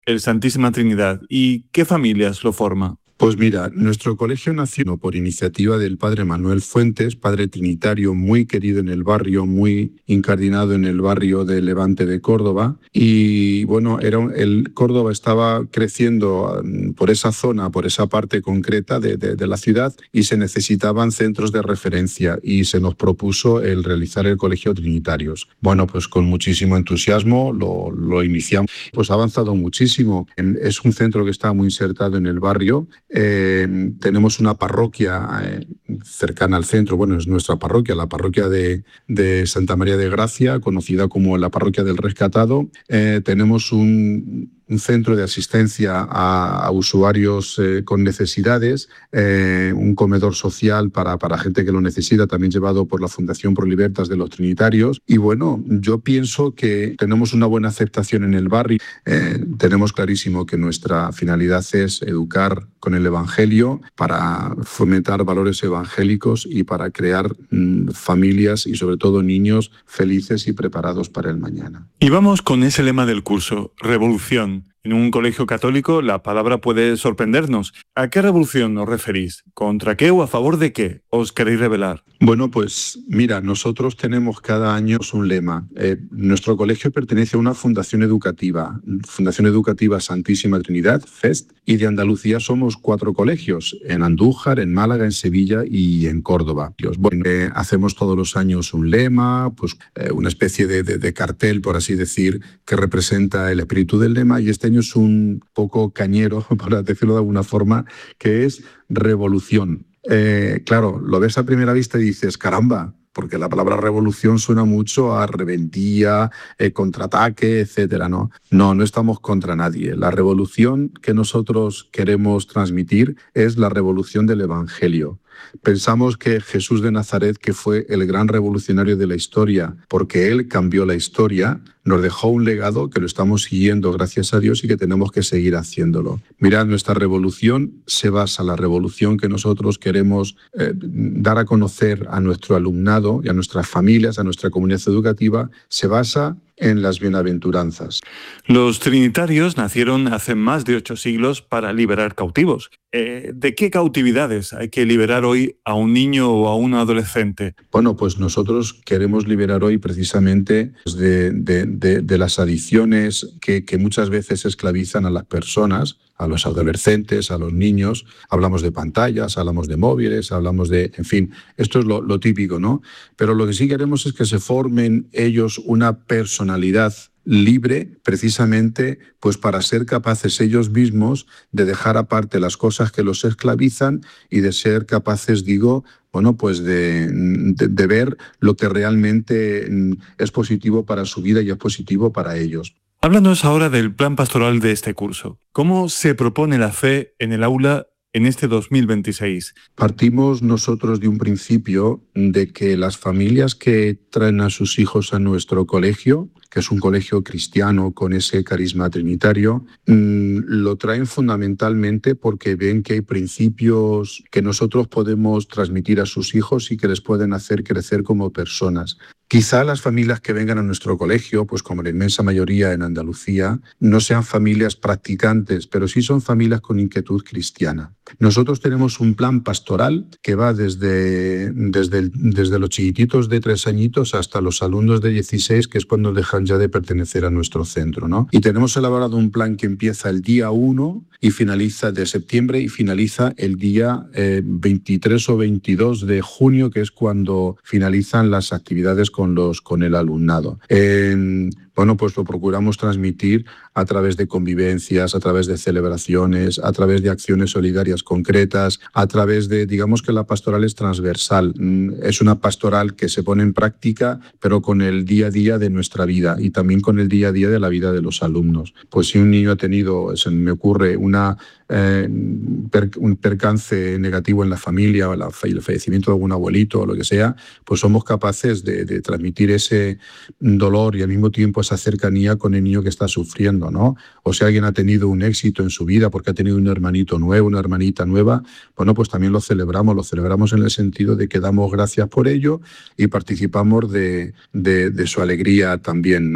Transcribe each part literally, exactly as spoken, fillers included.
el Santísima Trinidad y qué familias lo forman? Pues mira, nuestro colegio nació por iniciativa del padre Manuel Fuentes, padre trinitario muy querido en el barrio, muy incardinado en el barrio de Levante de Córdoba. Y bueno, era un- el Córdoba estaba creciendo um, por esa zona, por esa parte concreta de, de- de la ciudad, y se necesitaban centros de referencia y se nos propuso el realizar el colegio Trinitarios. Bueno, pues con muchísimo entusiasmo lo, lo iniciamos. Pues ha avanzado muchísimo. En- Es un centro que está muy insertado en el barrio. Eh, tenemos una parroquia eh, cercana al centro, bueno, es nuestra parroquia, la parroquia de, de Santa María de Gracia, conocida como la parroquia del Rescatado. Eh, tenemos un, un centro de asistencia a, a usuarios eh, con necesidades, eh, un comedor social para, para gente que lo necesita, también llevado por la Fundación Pro Libertas de los Trinitarios. Y bueno, yo pienso que tenemos una buena aceptación en el barrio. Eh, tenemos clarísimo que nuestra finalidad es educar con el Evangelio para fomentar valores evangélicos y para crear mm, familias y sobre todo niños felices y preparados para el mañana. Y vamos con ese lema del curso, revolución. En un colegio católico la palabra puede sorprendernos. ¿A qué revolución os referís? ¿Contra qué o a favor de qué os queréis revelar? Bueno, pues mira, nosotros tenemos cada año un lema. Eh, nuestro colegio pertenece a una fundación educativa, Fundación Educativa Santísima Trinidad, FEST, y de Andalucía somos cuatro colegios, en Andújar, en Málaga, en Sevilla y en Córdoba. Bueno, eh, hacemos todos los años un lema, pues eh, una especie de, de, de cartel, por así decir, que representa el espíritu del lema, y este año es un poco cañero, por decirlo de alguna forma, que es revolución. Eh, claro, lo ves a primera vista y dices, caramba, porque la palabra revolución suena mucho a rebeldía, eh, contraataque, etcétera, ¿no? No, no estamos contra nadie. La revolución que nosotros queremos transmitir es la revolución del Evangelio. Pensamos que Jesús de Nazaret, que fue el gran revolucionario de la historia, porque él cambió la historia, nos dejó un legado que lo estamos siguiendo, gracias a Dios, y que tenemos que seguir haciéndolo. Mirad, nuestra revolución se basa, la revolución que nosotros queremos eh, dar a conocer a nuestro alumnado y a nuestras familias, a nuestra comunidad educativa, se basa en las bienaventuranzas. Los trinitarios nacieron hace más de ocho siglos para liberar cautivos. Eh, ¿De qué cautividades hay que liberar hoy a un niño o a un adolescente? Bueno, pues nosotros queremos liberar hoy precisamente de, de, de, de las adicciones que, que muchas veces esclavizan a las personas, a los adolescentes, a los niños. Hablamos de pantallas, hablamos de móviles, hablamos de... En fin, esto es lo, lo típico, ¿no? Pero lo que sí queremos es que se formen ellos una personalidad libre, precisamente pues para ser capaces ellos mismos de dejar aparte las cosas que los esclavizan y de ser capaces, digo, bueno, pues de, de, de ver lo que realmente es positivo para su vida y es positivo para ellos. Háblanos ahora del plan pastoral de este curso. ¿Cómo se propone la fe en el aula en este dos mil veintiséis? Partimos nosotros de un principio de que las familias que traen a sus hijos a nuestro colegio, que es un colegio cristiano con ese carisma trinitario, mmm, lo traen fundamentalmente porque ven que hay principios que nosotros podemos transmitir a sus hijos y que les pueden hacer crecer como personas. Quizá las familias que vengan a nuestro colegio, pues como la inmensa mayoría en Andalucía, no sean familias practicantes, pero sí son familias con inquietud cristiana. Nosotros tenemos un plan pastoral que va desde, desde, el, desde los chiquititos de tres añitos hasta los alumnos de dieciséis, que es cuando dejan ya de pertenecer a nuestro centro, ¿no? Y tenemos elaborado un plan que empieza el día uno y finaliza de septiembre y finaliza el día eh, veintitrés o veintidós de junio, que es cuando finalizan las actividades con Con, los, con el alumnado. Eh, bueno, pues lo procuramos transmitir a través de convivencias, a través de celebraciones, a través de acciones solidarias concretas, a través de, digamos que la pastoral es transversal. Es una pastoral que se pone en práctica, pero con el día a día de nuestra vida y también con el día a día de la vida de los alumnos. Pues si un niño ha tenido, se me ocurre, una, eh, per, un percance negativo en la familia o la, el fallecimiento de algún abuelito o lo que sea, pues somos capaces de, de transmitir ese dolor y al mismo tiempo esa cercanía con el niño que está sufriendo, ¿no? O si alguien ha tenido un éxito en su vida porque ha tenido un hermanito nuevo, una hermanita nueva, bueno, pues también lo celebramos, lo celebramos en el sentido de que damos gracias por ello y participamos de, de, de su alegría también, ¿no?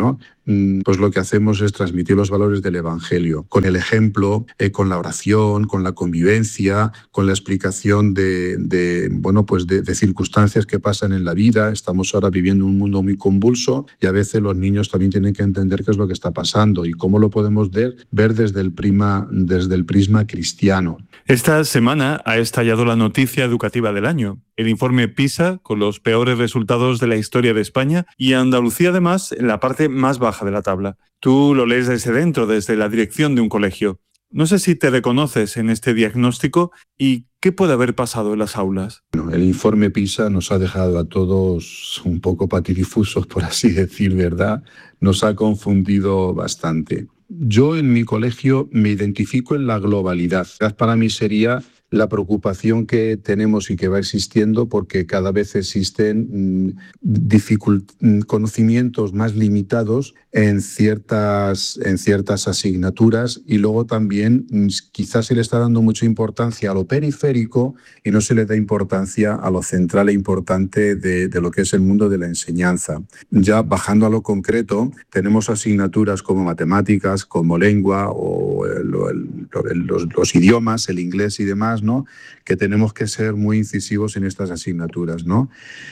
pues lo que hacemos es transmitir los valores del Evangelio, con el ejemplo, eh, con la oración, con la convivencia, con la explicación de, de, bueno, pues de, de circunstancias que pasan en la vida. Estamos ahora viviendo un mundo muy convulso y a veces los niños también tienen que entender qué es lo que está pasando y cómo lo podemos ver, ver desde el, prima, desde el prisma cristiano. Esta semana ha estallado la noticia educativa del año, el informe PISA, con los peores resultados de la historia de España y Andalucía, además, en la parte más baja de la tabla. Tú lo lees desde dentro, desde la dirección de un colegio. No sé si te reconoces en este diagnóstico y qué puede haber pasado en las aulas. Bueno, el informe PISA nos ha dejado a todos un poco patidifusos, por así decir, ¿verdad? Nos ha confundido bastante. Yo en mi colegio me identifico en la globalidad. Para mí sería la preocupación que tenemos y que va existiendo porque cada vez existen dificult- conocimientos más limitados en ciertas, en ciertas asignaturas y luego también quizás se le está dando mucha importancia a lo periférico y no se le da importancia a lo central e importante de, de lo que es el mundo de la enseñanza. Ya bajando a lo concreto, tenemos asignaturas como matemáticas, como lengua o el, el, el, los, los idiomas, el inglés y demás, ¿no? Que tenemos que ser muy incisivos en estas asignaturas, ¿no?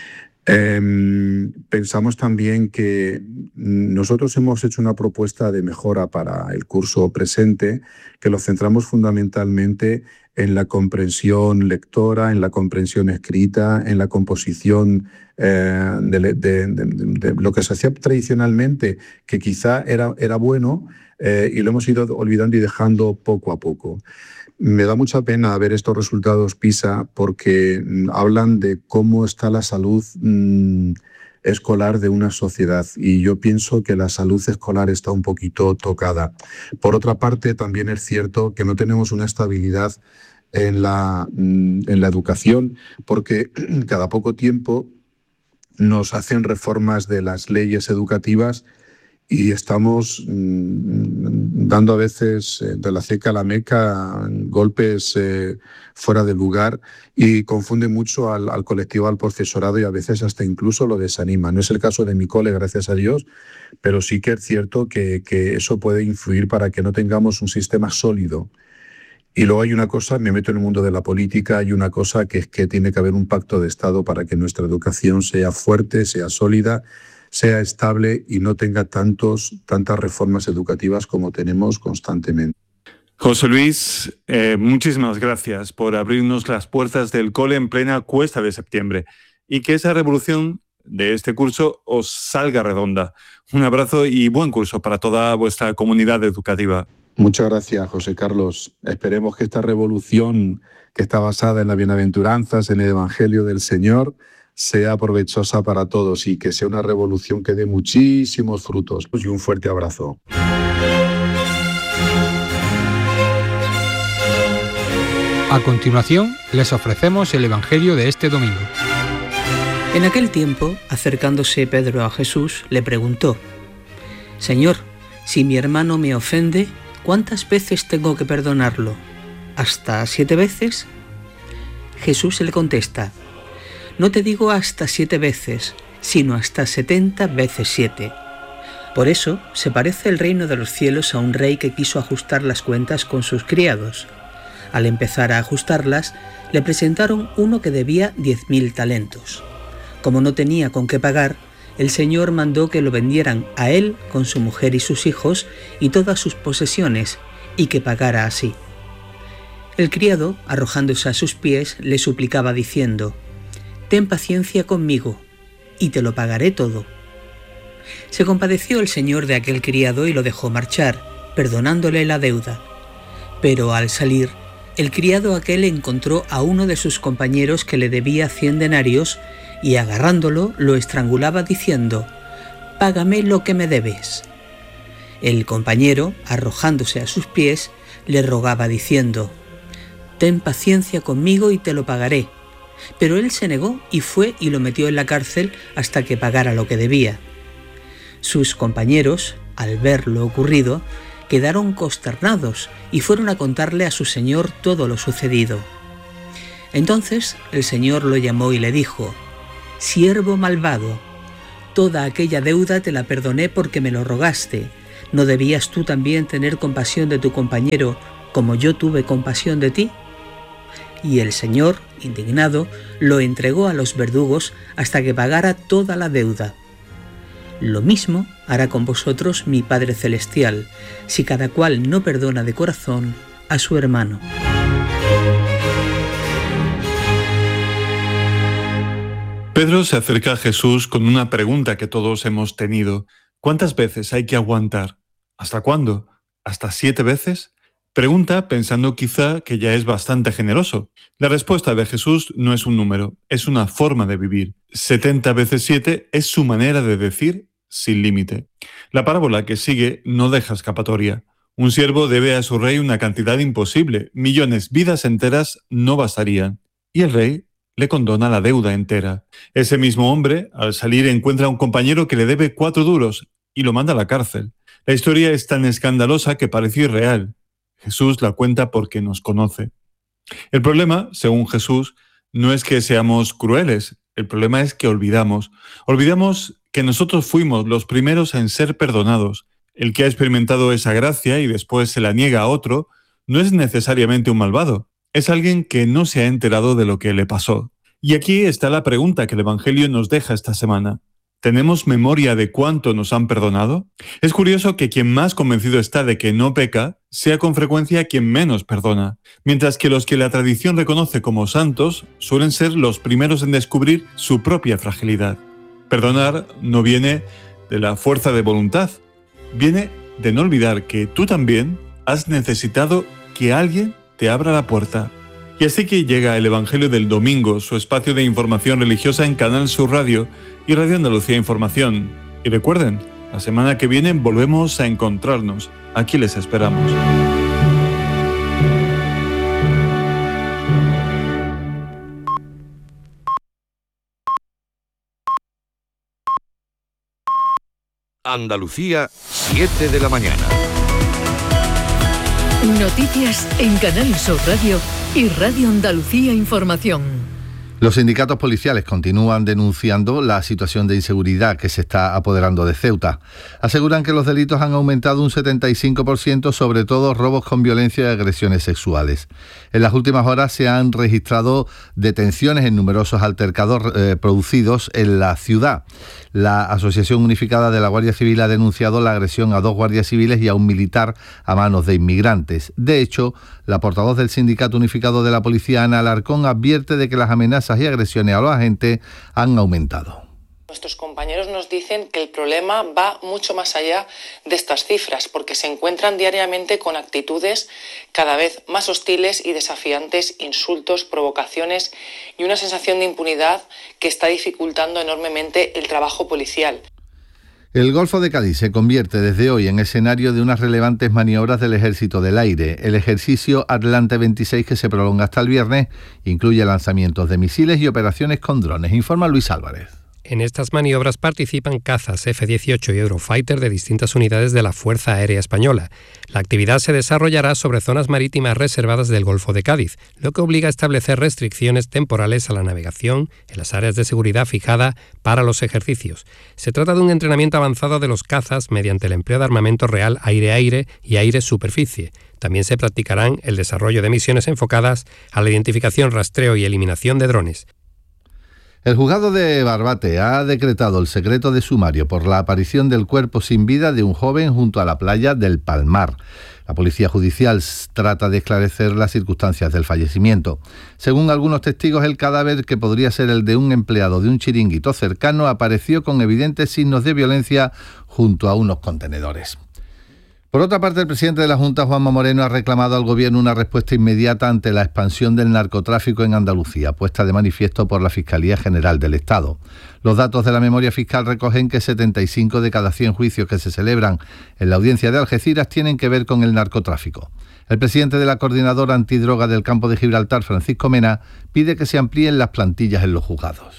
Eh, pensamos también que nosotros hemos hecho una propuesta de mejora para el curso presente que lo centramos fundamentalmente en la comprensión lectora, en la comprensión escrita, en la composición eh, de, de, de, de, de lo que se hacía tradicionalmente, que quizá era, era bueno eh, y lo hemos ido olvidando y dejando poco a poco. Me da mucha pena ver estos resultados PISA porque hablan de cómo está la salud mmm, escolar de una sociedad y yo pienso que la salud escolar está un poquito tocada. Por otra parte, también es cierto que no tenemos una estabilidad en la, en la educación porque cada poco tiempo nos hacen reformas de las leyes educativas y estamos mmm, dando a veces eh, de la ceca a la meca golpes eh, fuera de lugar y confunde mucho al, al colectivo, al profesorado y a veces hasta incluso lo desanima. No es el caso de mi cole, gracias a Dios, pero sí que es cierto que, que eso puede influir para que no tengamos un sistema sólido. Y luego hay una cosa, me meto en el mundo de la política, hay una cosa que es que tiene que haber un pacto de Estado para que nuestra educación sea fuerte, sea sólida, sea estable y no tenga tantos, tantas reformas educativas como tenemos constantemente. José Luis, eh, muchísimas gracias por abrirnos las puertas del cole en plena cuesta de septiembre y que esa revolución de este curso os salga redonda. Un abrazo y buen curso para toda vuestra comunidad educativa. Muchas gracias, José Carlos. Esperemos que esta revolución que está basada en las bienaventuranzas, en el Evangelio del Señor, sea provechosa para todos y que sea una revolución que dé muchísimos frutos. Y un fuerte abrazo. A continuación, les ofrecemos el Evangelio de este domingo. En aquel tiempo, acercándose Pedro a Jesús, le preguntó: Señor, si mi hermano me ofende, ¿cuántas veces tengo que perdonarlo? ¿Hasta siete veces? Jesús le contesta: No te digo hasta siete veces, sino hasta setenta veces siete. Por eso se parece el reino de los cielos a un rey que quiso ajustar las cuentas con sus criados. Al empezar a ajustarlas, le presentaron uno que debía diez mil talentos. Como no tenía con qué pagar, el Señor mandó que lo vendieran a él con su mujer y sus hijos y todas sus posesiones, y que pagara así. El criado, arrojándose a sus pies, le suplicaba diciendo: Ten paciencia conmigo, y te lo pagaré todo. Se compadeció el señor de aquel criado y lo dejó marchar, perdonándole la deuda. Pero al salir, el criado aquel encontró a uno de sus compañeros que le debía cien denarios y agarrándolo lo estrangulaba diciendo: Págame lo que me debes. El compañero, arrojándose a sus pies, le rogaba diciendo: Ten paciencia conmigo y te lo pagaré. Pero él se negó y fue y lo metió en la cárcel hasta que pagara lo que debía. Sus compañeros, al ver lo ocurrido, quedaron consternados y fueron a contarle a su señor todo lo sucedido. Entonces el señor lo llamó y le dijo: Siervo malvado, Toda aquella deuda te la perdoné porque me lo rogaste. ¿No debías tú también tener compasión de tu compañero como yo tuve compasión de ti? Y el Señor, indignado, lo entregó a los verdugos hasta que pagara toda la deuda. Lo mismo hará con vosotros mi Padre Celestial, si cada cual no perdona de corazón a su hermano. Pedro se acerca a Jesús con una pregunta que todos hemos tenido. ¿Cuántas veces hay que aguantar? ¿Hasta cuándo? ¿Hasta siete veces? Pregunta pensando quizá que ya es bastante generoso. La respuesta de Jesús no es un número, es una forma de vivir. setenta veces siete es su manera de decir sin límite. La parábola que sigue no deja escapatoria. Un siervo debe a su rey una cantidad imposible, millones, vidas enteras no bastarían. Y el rey le condona la deuda entera. Ese mismo hombre, al salir, encuentra a un compañero que le debe cuatro duros y lo manda a la cárcel. La historia es tan escandalosa que pareció irreal. Jesús la cuenta porque nos conoce. El problema, según Jesús, no es que seamos crueles, el problema es que olvidamos. Olvidamos que nosotros fuimos los primeros en ser perdonados. El que ha experimentado esa gracia y después se la niega a otro, no es necesariamente un malvado. Es alguien que no se ha enterado de lo que le pasó. Y aquí está la pregunta que el Evangelio nos deja esta semana. ¿Tenemos memoria de cuánto nos han perdonado? Es curioso que quien más convencido está de que no peca, sea con frecuencia quien menos perdona, mientras que los que la tradición reconoce como santos suelen ser los primeros en descubrir su propia fragilidad. Perdonar no viene de la fuerza de voluntad, viene de no olvidar que tú también has necesitado que alguien te abra la puerta. Y así que llega el Evangelio del Domingo, su espacio de información religiosa en Canal Sur Radio y Radio Andalucía Información. Y recuerden, la semana que viene volvemos a encontrarnos. Aquí les esperamos. Andalucía, siete de la mañana. Noticias en Canal Sur Radio y Radio Andalucía Información. Los sindicatos policiales continúan denunciando la situación de inseguridad que se está apoderando de Ceuta. Aseguran que los delitos han aumentado un setenta y cinco por ciento, sobre todo robos con violencia y agresiones sexuales. En las últimas horas se han registrado detenciones en numerosos altercados eh, producidos en la ciudad. La Asociación Unificada de la Guardia Civil ha denunciado la agresión a dos guardias civiles y a un militar a manos de inmigrantes. De hecho, la portavoz del Sindicato Unificado de la Policía, Ana Alarcón, advierte de que las amenazas y agresiones a los agentes han aumentado. Nuestros compañeros nos dicen que el problema va mucho más allá de estas cifras, porque se encuentran diariamente con actitudes cada vez más hostiles y desafiantes, insultos, provocaciones y una sensación de impunidad que está dificultando enormemente el trabajo policial. El Golfo de Cádiz se convierte desde hoy en escenario de unas relevantes maniobras del Ejército del Aire. El ejercicio Atlante veintiséis, que se prolonga hasta el viernes, incluye lanzamientos de misiles y operaciones con drones. Informa Luis Álvarez. En estas maniobras participan cazas F dieciocho y Eurofighter de distintas unidades de la Fuerza Aérea Española. La actividad se desarrollará sobre zonas marítimas reservadas del Golfo de Cádiz, lo que obliga a establecer restricciones temporales a la navegación en las áreas de seguridad fijada para los ejercicios. Se trata de un entrenamiento avanzado de los cazas mediante el empleo de armamento real aire-aire y aire-superficie. También se practicarán el desarrollo de misiones enfocadas a la identificación, rastreo y eliminación de drones. El juzgado de Barbate ha decretado el secreto de sumario por la aparición del cuerpo sin vida de un joven junto a la playa del Palmar. La policía judicial trata de esclarecer las circunstancias del fallecimiento. Según algunos testigos, el cadáver, que podría ser el de un empleado de un chiringuito cercano, apareció con evidentes signos de violencia junto a unos contenedores. Por otra parte, el presidente de la Junta, Juanma Moreno, ha reclamado al Gobierno una respuesta inmediata ante la expansión del narcotráfico en Andalucía, puesta de manifiesto por la Fiscalía General del Estado. Los datos de la memoria fiscal recogen que setenta y cinco de cada cien juicios que se celebran en la audiencia de Algeciras tienen que ver con el narcotráfico. El presidente de la Coordinadora Antidroga del Campo de Gibraltar, Francisco Mena, pide que se amplíen las plantillas en los juzgados.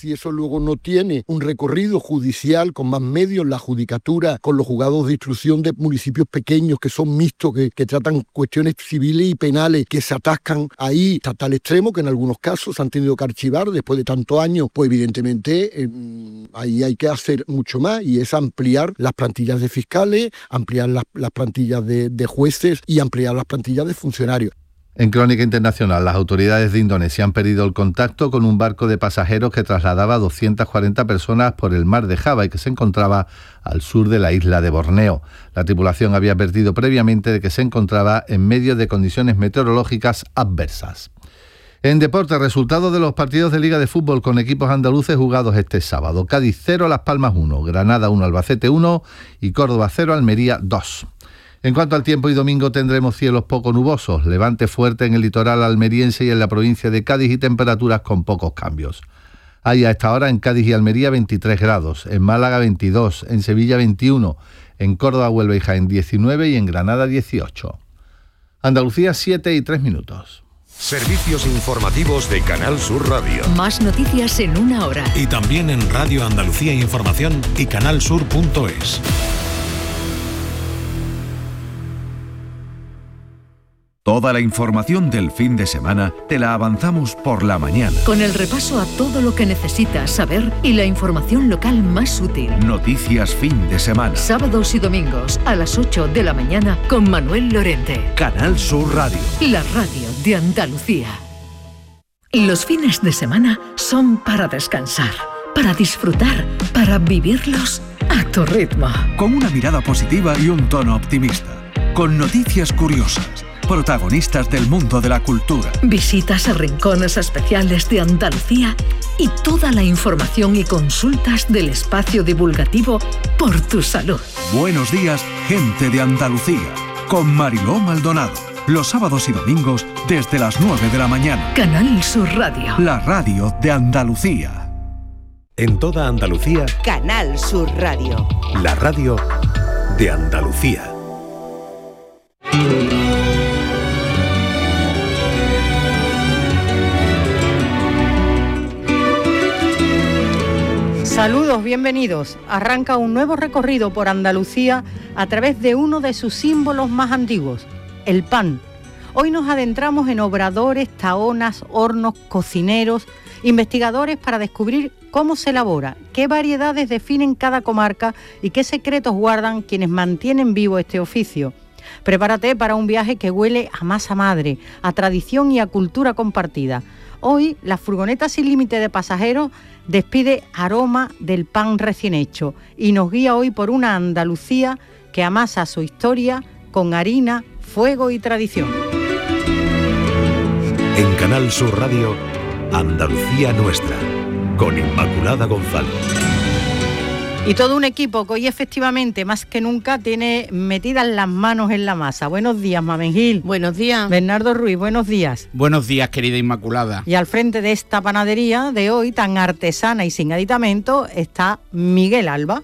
si eso luego no tiene un recorrido judicial con más medios, la judicatura, con los juzgados de instrucción de municipios pequeños que son mixtos, que, que tratan cuestiones civiles y penales, que se atascan ahí hasta tal extremo que en algunos casos se han tenido que archivar después de tantos años, pues evidentemente eh, ahí hay que hacer mucho más, y es ampliar las plantillas de fiscales, ampliar las, las plantillas de, de jueces y ampliar las plantillas de funcionarios. En Crónica Internacional, las autoridades de Indonesia han perdido el contacto con un barco de pasajeros que trasladaba doscientas cuarenta personas por el mar de Java y que se encontraba al sur de la isla de Borneo. La tripulación había advertido previamente de que se encontraba en medio de condiciones meteorológicas adversas. En deporte, resultados de los partidos de Liga de Fútbol con equipos andaluces jugados este sábado. Cádiz cero, Las Palmas uno, Granada uno, Albacete uno y Córdoba cero, Almería dos. En cuanto al tiempo, y domingo tendremos cielos poco nubosos, levante fuerte en el litoral almeriense y en la provincia de Cádiz y temperaturas con pocos cambios. Hay a esta hora en Cádiz y Almería veintitrés grados, en Málaga veintidós, en Sevilla veintiuno, en Córdoba, Huelva y Jaén diecinueve y en Granada dieciocho. Andalucía siete y tres minutos. Servicios informativos de Canal Sur Radio. Más noticias en una hora. Y también en Radio Andalucía Información y canal sur punto es. Toda la información del fin de semana te la avanzamos por la mañana. Con el repaso a todo lo que necesitas saber y la información local más útil. Noticias fin de semana. Sábados y domingos a las ocho de la mañana con Manuel Lorente. Canal Sur Radio. La radio de Andalucía. Los fines de semana son para descansar, para disfrutar, para vivirlos a tu ritmo. Con una mirada positiva y un tono optimista. Con noticias curiosas. Protagonistas del mundo de la cultura. Visitas a rincones especiales de Andalucía y toda la información y consultas del espacio divulgativo Por tu Salud. Buenos días, gente de Andalucía, con Mariló Maldonado. Los sábados y domingos desde las nueve de la mañana. Canal Sur Radio. La radio de Andalucía. En toda Andalucía, Canal Sur Radio. La radio de Andalucía. Saludos, bienvenidos. Arranca un nuevo recorrido por Andalucía a través de uno de sus símbolos más antiguos, el pan. Hoy nos adentramos en obradores, tahonas, hornos, cocineros, investigadores para descubrir cómo se elabora, qué variedades definen cada comarca y qué secretos guardan quienes mantienen vivo este oficio. Prepárate para un viaje que huele a masa madre, a tradición y a cultura compartida. Hoy, la furgoneta sin límite de pasajeros despide aroma del pan recién hecho y nos guía hoy por una Andalucía que amasa su historia con harina, fuego y tradición. En Canal Sur Radio, Andalucía Nuestra, con Inmaculada González. Y todo un equipo que hoy efectivamente más que nunca tiene metidas las manos en la masa. Buenos días, Mamen Gil. Buenos días. Bernardo Ruiz, buenos días. Buenos días, querida Inmaculada. Y al frente de esta panadería de hoy, tan artesana y sin aditamento, está Miguel Alba.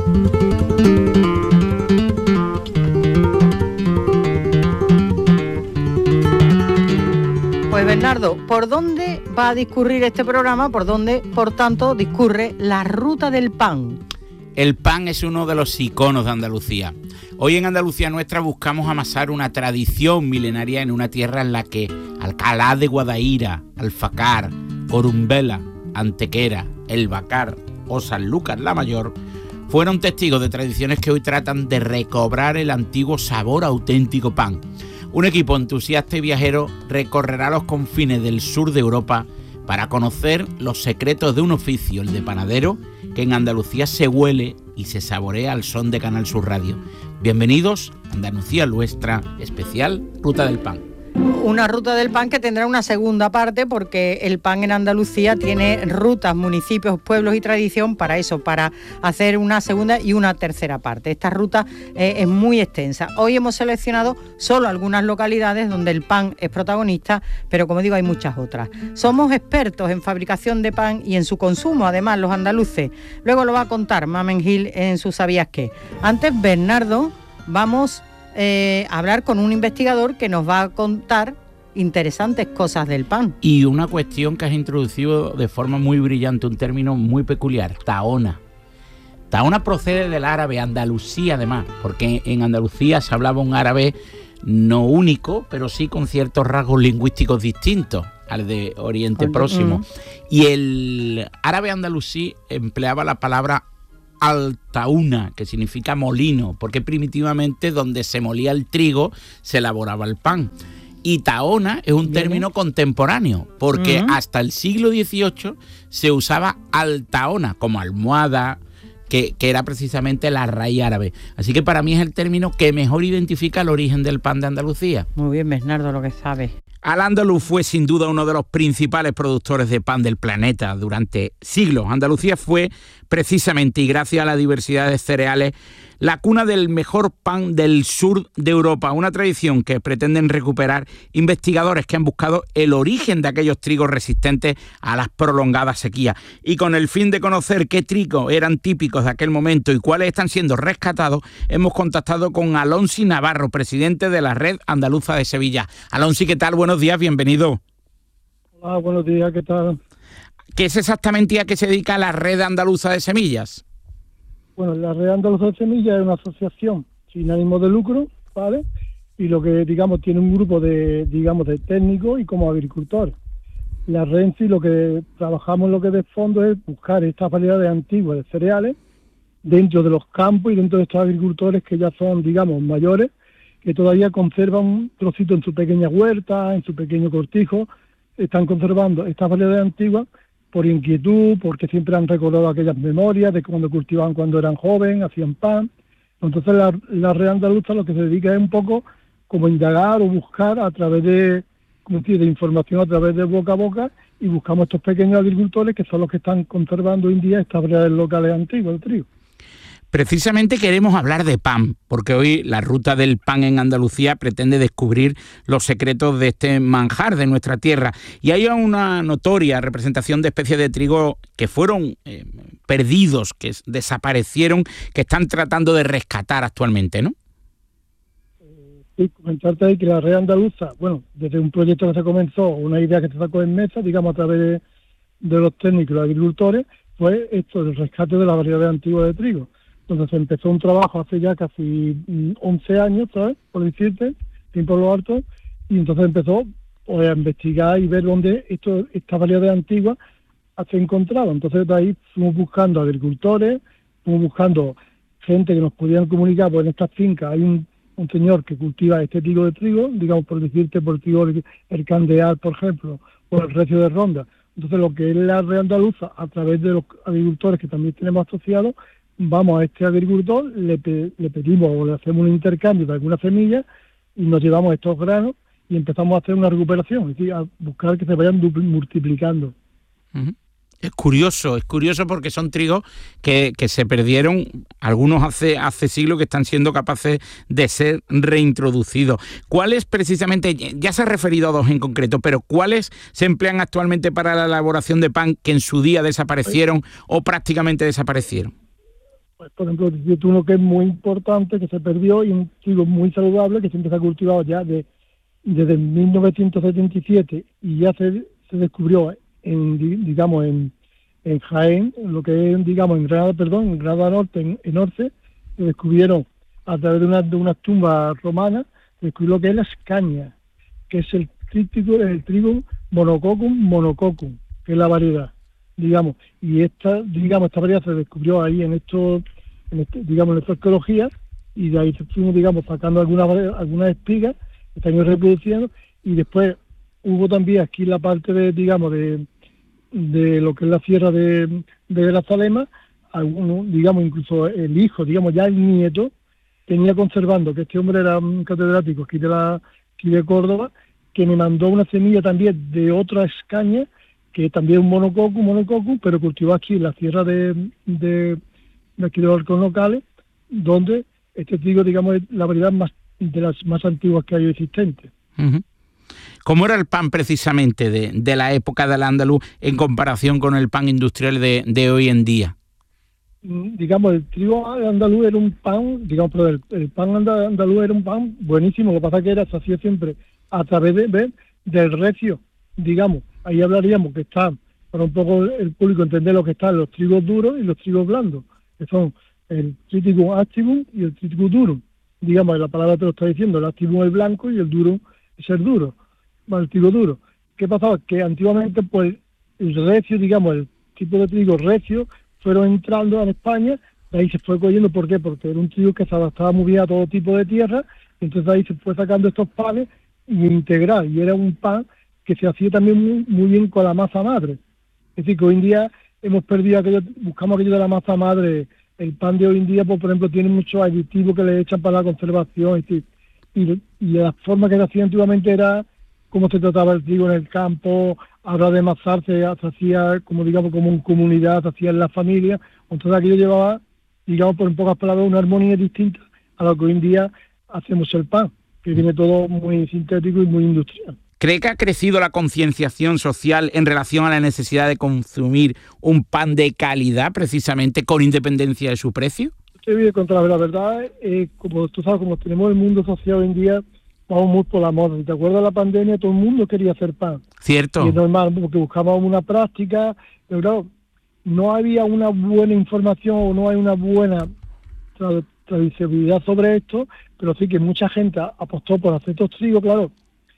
Pues Bernardo, ¿por dónde va a discurrir este programa? ¿Por dónde, por tanto, discurre la ruta del pan? El pan es uno de los iconos de Andalucía. Hoy en Andalucía Nuestra buscamos amasar una tradición milenaria en una tierra en la que Alcalá de Guadaira, Alfacar, Corumbela, Antequera, El Bacar o Sanlúcar la Mayor fueron testigos de tradiciones que hoy tratan de recobrar el antiguo sabor auténtico pan. Un equipo entusiasta y viajero recorrerá los confines del sur de Europa para conocer los secretos de un oficio, el de panadero, que en Andalucía se huele y se saborea al son de Canal Sur Radio. Bienvenidos a Andalucía Nuestra, especial Ruta del Pan. Una ruta del pan que tendrá una segunda parte porque el pan en Andalucía tiene rutas, municipios, pueblos y tradición para eso, para hacer una segunda y una tercera parte. Esta ruta eh, es muy extensa. Hoy hemos seleccionado solo algunas localidades donde el pan es protagonista, pero como digo hay muchas otras. Somos expertos en fabricación de pan y en su consumo, además los andaluces. Luego lo va a contar Mamen Gil en su ¿Sabías qué? Antes, Bernardo, vamos... Eh, hablar con un investigador que nos va a contar interesantes cosas del pan. Y una cuestión que has introducido de forma muy brillante, un término muy peculiar, tahona. Tahona procede del árabe, Andalucía además, porque en Andalucía se hablaba un árabe no único, pero sí con ciertos rasgos lingüísticos distintos al de Oriente Próximo. Y el árabe andalusí empleaba la palabra altauna, que significa molino, porque primitivamente donde se molía el trigo se elaboraba el pan. Y tahona es un término contemporáneo, porque uh-huh. hasta el siglo dieciocho se usaba altaona como almohada, que, que era precisamente la raíz árabe. Así que para mí es el término que mejor identifica el origen del pan de Andalucía. Muy bien, Bernardo, lo que sabes. Al-Ándalus fue sin duda uno de los principales productores de pan del planeta durante siglos. Andalucía fue precisamente, y gracias a la diversidad de cereales, la cuna del mejor pan del sur de Europa, una tradición que pretenden recuperar investigadores que han buscado el origen de aquellos trigos resistentes a las prolongadas sequías. Y con el fin de conocer qué trigos eran típicos de aquel momento y cuáles están siendo rescatados, hemos contactado con Alonsi Navarro, presidente de la Red Andaluza de Sevilla. Alonsi, ¿qué tal? Buenos días, bienvenido. Hola, buenos días, ¿qué tal? ¿Qué es exactamente a qué se dedica la Red Andaluza de Semillas? Bueno, la Red Andaluza de Semillas es una asociación sin ánimo de lucro, ¿vale? Y lo que, digamos, tiene un grupo de, digamos, de técnicos y como agricultores. La Red en sí, lo que trabajamos, lo que de fondo es buscar estas variedades antiguas de cereales dentro de los campos y dentro de estos agricultores que ya son, digamos, mayores, que todavía conservan un trocito en su pequeña huerta, en su pequeño cortijo, están conservando estas variedades antiguas por inquietud, porque siempre han recordado aquellas memorias de cuando cultivaban cuando eran jóvenes, hacían pan. Entonces la, la Red Andaluza lo que se dedica es un poco como indagar o buscar a través de, como decir, de información a través de boca a boca, y buscamos estos pequeños agricultores que son los que están conservando hoy en día estas variedades locales antiguas, el trigo. Precisamente queremos hablar de pan, porque hoy la ruta del pan en Andalucía pretende descubrir los secretos de este manjar de nuestra tierra. Y hay una notoria representación de especies de trigo que fueron eh, perdidos, que desaparecieron, que están tratando de rescatar actualmente, ¿no? Sí, comentarte ahí que la Red Andaluza, bueno, desde un proyecto que se comenzó, una idea que se sacó en mesa, digamos, a través de, de los técnicos y los agricultores, fue esto, el rescate de las variedades antiguas de trigo. Entonces se empezó un trabajo hace ya casi once años, ¿sabes? Por decirte, tiempo lo alto, y entonces empezó pues, a investigar y ver dónde esto, estas variedades antiguas se encontraban. Entonces de ahí fuimos buscando agricultores, fuimos buscando gente que nos pudieran comunicar, pues en estas fincas hay un, un señor que cultiva este tipo de trigo, digamos por decirte, por el trigo el, el candeal, por ejemplo, o el recio de ronda. Entonces lo que es la Red Andaluza, a través de los agricultores que también tenemos asociados, vamos a este agricultor, le, pe le pedimos o le hacemos un intercambio de alguna semilla y nos llevamos estos granos y empezamos a hacer una recuperación, es decir, a buscar que se vayan multiplicando. Uh-huh. Es curioso, es curioso porque son trigos que, que se perdieron, algunos hace, hace siglos, que están siendo capaces de ser reintroducidos. ¿Cuáles precisamente, ya se ha referido a dos en concreto, pero cuáles se emplean actualmente para la elaboración de pan que en su día desaparecieron o prácticamente desaparecieron? Pues, por ejemplo, uno que es muy importante, que se perdió, y un trigo muy saludable que siempre se ha cultivado ya de, desde mil novecientos setenta y siete y ya se, se descubrió en, digamos, en, en Jaén, lo que es, digamos, en Granada, perdón, en Granada Norte, en, en Orce, se descubrieron a través de, una, de unas tumbas romanas, se descubrió lo que es la escaña, que es el trigo, el trigo Monococcus monococcus, que es la variedad, digamos, y esta, digamos, esta variedad se descubrió ahí en esto, en este, digamos, en esta arqueología, y de ahí fuimos, digamos, sacando algunas algunas espigas que están reproduciendo, y después hubo también aquí la parte de, digamos, de, de lo que es la sierra de, de la Zalema, algunos, digamos, incluso el hijo, digamos, ya el nieto, tenía conservando, que este hombre era un catedrático aquí de, la, aquí de Córdoba, que me mandó una semilla también de otra escaña, que también es un monococcus, monococcus, pero cultivó aquí en la sierra de, de, de aquí de los arcos locales, donde este trigo, digamos, es la variedad más de las más antiguas que hay existentes. Uh-huh. ¿Cómo era el pan precisamente de, de la época del andaluz en comparación con el pan industrial de, de hoy en día? Digamos, el trigo andaluz era un pan, digamos, pero el, el pan andaluz era un pan buenísimo, lo que pasa es que era, se hacía siempre a través de, de del recio, digamos. Ahí hablaríamos que están, para un poco el público entender lo que están los trigos duros y los trigos blandos, que son el triticum activum y el triticum durum. Digamos, la palabra te lo está diciendo, el activum es blanco y el durum es el duro, el trigo duro. ¿Qué pasaba? Que antiguamente, pues, el recio, digamos, el tipo de trigo recio, fueron entrando en España, de ahí se fue cogiendo, ¿por qué? Porque era un trigo que se adaptaba muy bien a todo tipo de tierra, entonces ahí se fue sacando estos panes y integral, y era un pan que se hacía también muy, muy bien con la masa madre. Es decir, que hoy en día hemos perdido aquello, buscamos aquello de la masa madre. El pan de hoy en día, pues, por ejemplo, tiene muchos aditivos que le echan para la conservación, y, y, y la forma que se hacía antiguamente era cómo se trataba el trigo en el campo, a la hora de amasarse, se hacía, como digamos, como en comunidad, se hacía en la familia, entonces aquello llevaba, digamos, por en pocas palabras, una armonía distinta a lo que hoy en día hacemos el pan, que viene todo muy sintético y muy industrial. ¿Cree que ha crecido la concienciación social en relación a la necesidad de consumir un pan de calidad, precisamente con independencia de su precio? Estoy bien contra la verdad, eh, como tú sabes, como tenemos el mundo social hoy en día, vamos muy por la moda. Si te acuerdas de la pandemia, todo el mundo quería hacer pan. Cierto. Y es normal, porque buscábamos una práctica, pero claro, no había una buena información o no hay una buena tra- tradicionalidad sobre esto, pero sí que mucha gente apostó por hacer estos trigos, claro.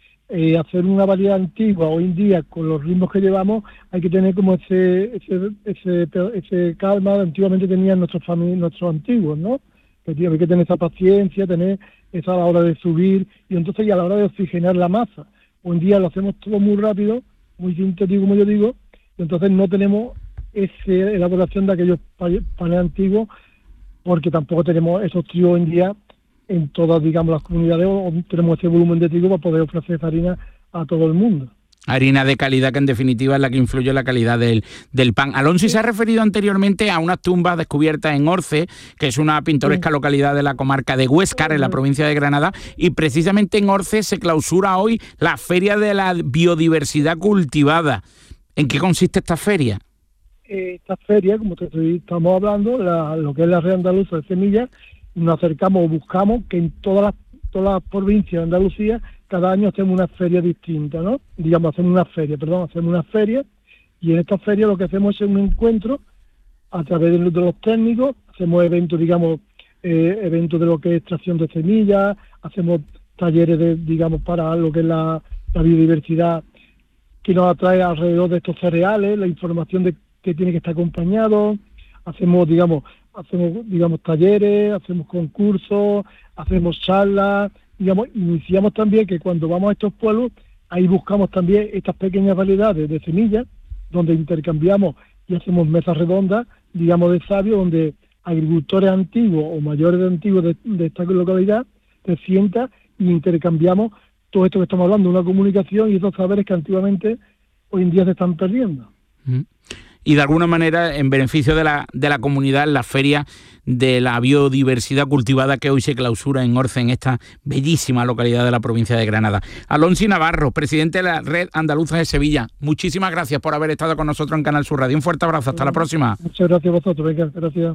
Eh, hacer una variedad antigua hoy en día con los ritmos que llevamos hay que tener como ese ese ese, ese calma que antiguamente tenían nuestros familias, nuestros antiguos, ¿no? Que tío, hay que tener esa paciencia, tener esa a la hora de subir y entonces y a la hora de oxigenar la masa. Hoy en día lo hacemos todo muy rápido, muy sintético como yo digo, y entonces no tenemos esa elaboración de aquellos panes antiguos porque tampoco tenemos esos trigos hoy en día en todas, digamos, las comunidades, o tenemos ese volumen de trigo para poder ofrecer esa harina a todo el mundo. Harina de calidad que en definitiva es la que influye en la calidad del, del pan. Alonso, sí. Se ha referido anteriormente a unas tumbas descubiertas en Orce, que es una pintoresca sí. localidad de la comarca de Huéscar, en la provincia de Granada, y precisamente en Orce se clausura hoy la Feria de la Biodiversidad Cultivada. ¿En qué consiste esta feria? Esta feria, como te estoy, estamos hablando, la, lo que es la Red Andaluza de Semillas, nos acercamos o buscamos que en todas las, todas las provincias de Andalucía cada año hacemos una feria distinta, ¿no? Digamos, hacemos una feria, perdón, hacemos una feria y en esta feria lo que hacemos es un encuentro a través de, de los técnicos, hacemos eventos, digamos, eh, eventos de lo que es extracción de semillas, hacemos talleres, de, digamos, para lo que es la, la biodiversidad que nos atrae alrededor de estos cereales, la información de que tiene que estar acompañado, hacemos, digamos, hacemos, digamos, talleres, hacemos concursos, hacemos charlas, digamos, iniciamos también que cuando vamos a estos pueblos, ahí buscamos también estas pequeñas variedades de semillas, donde intercambiamos y hacemos mesas redondas, digamos, de sabios, donde agricultores antiguos o mayores de antiguos de, de esta localidad se sientan y intercambiamos todo esto que estamos hablando, una comunicación y esos saberes que antiguamente hoy en día se están perdiendo. Mm. Y de alguna manera en beneficio de la, de la comunidad, la Feria de la Biodiversidad Cultivada que hoy se clausura en Orce, en esta bellísima localidad de la provincia de Granada. Alonso Navarro, presidente de la Red Andaluza de Sevilla, muchísimas gracias por haber estado con nosotros en Canal Sur Radio. Un fuerte abrazo, hasta la próxima. Muchas gracias a vosotros, venga, gracias.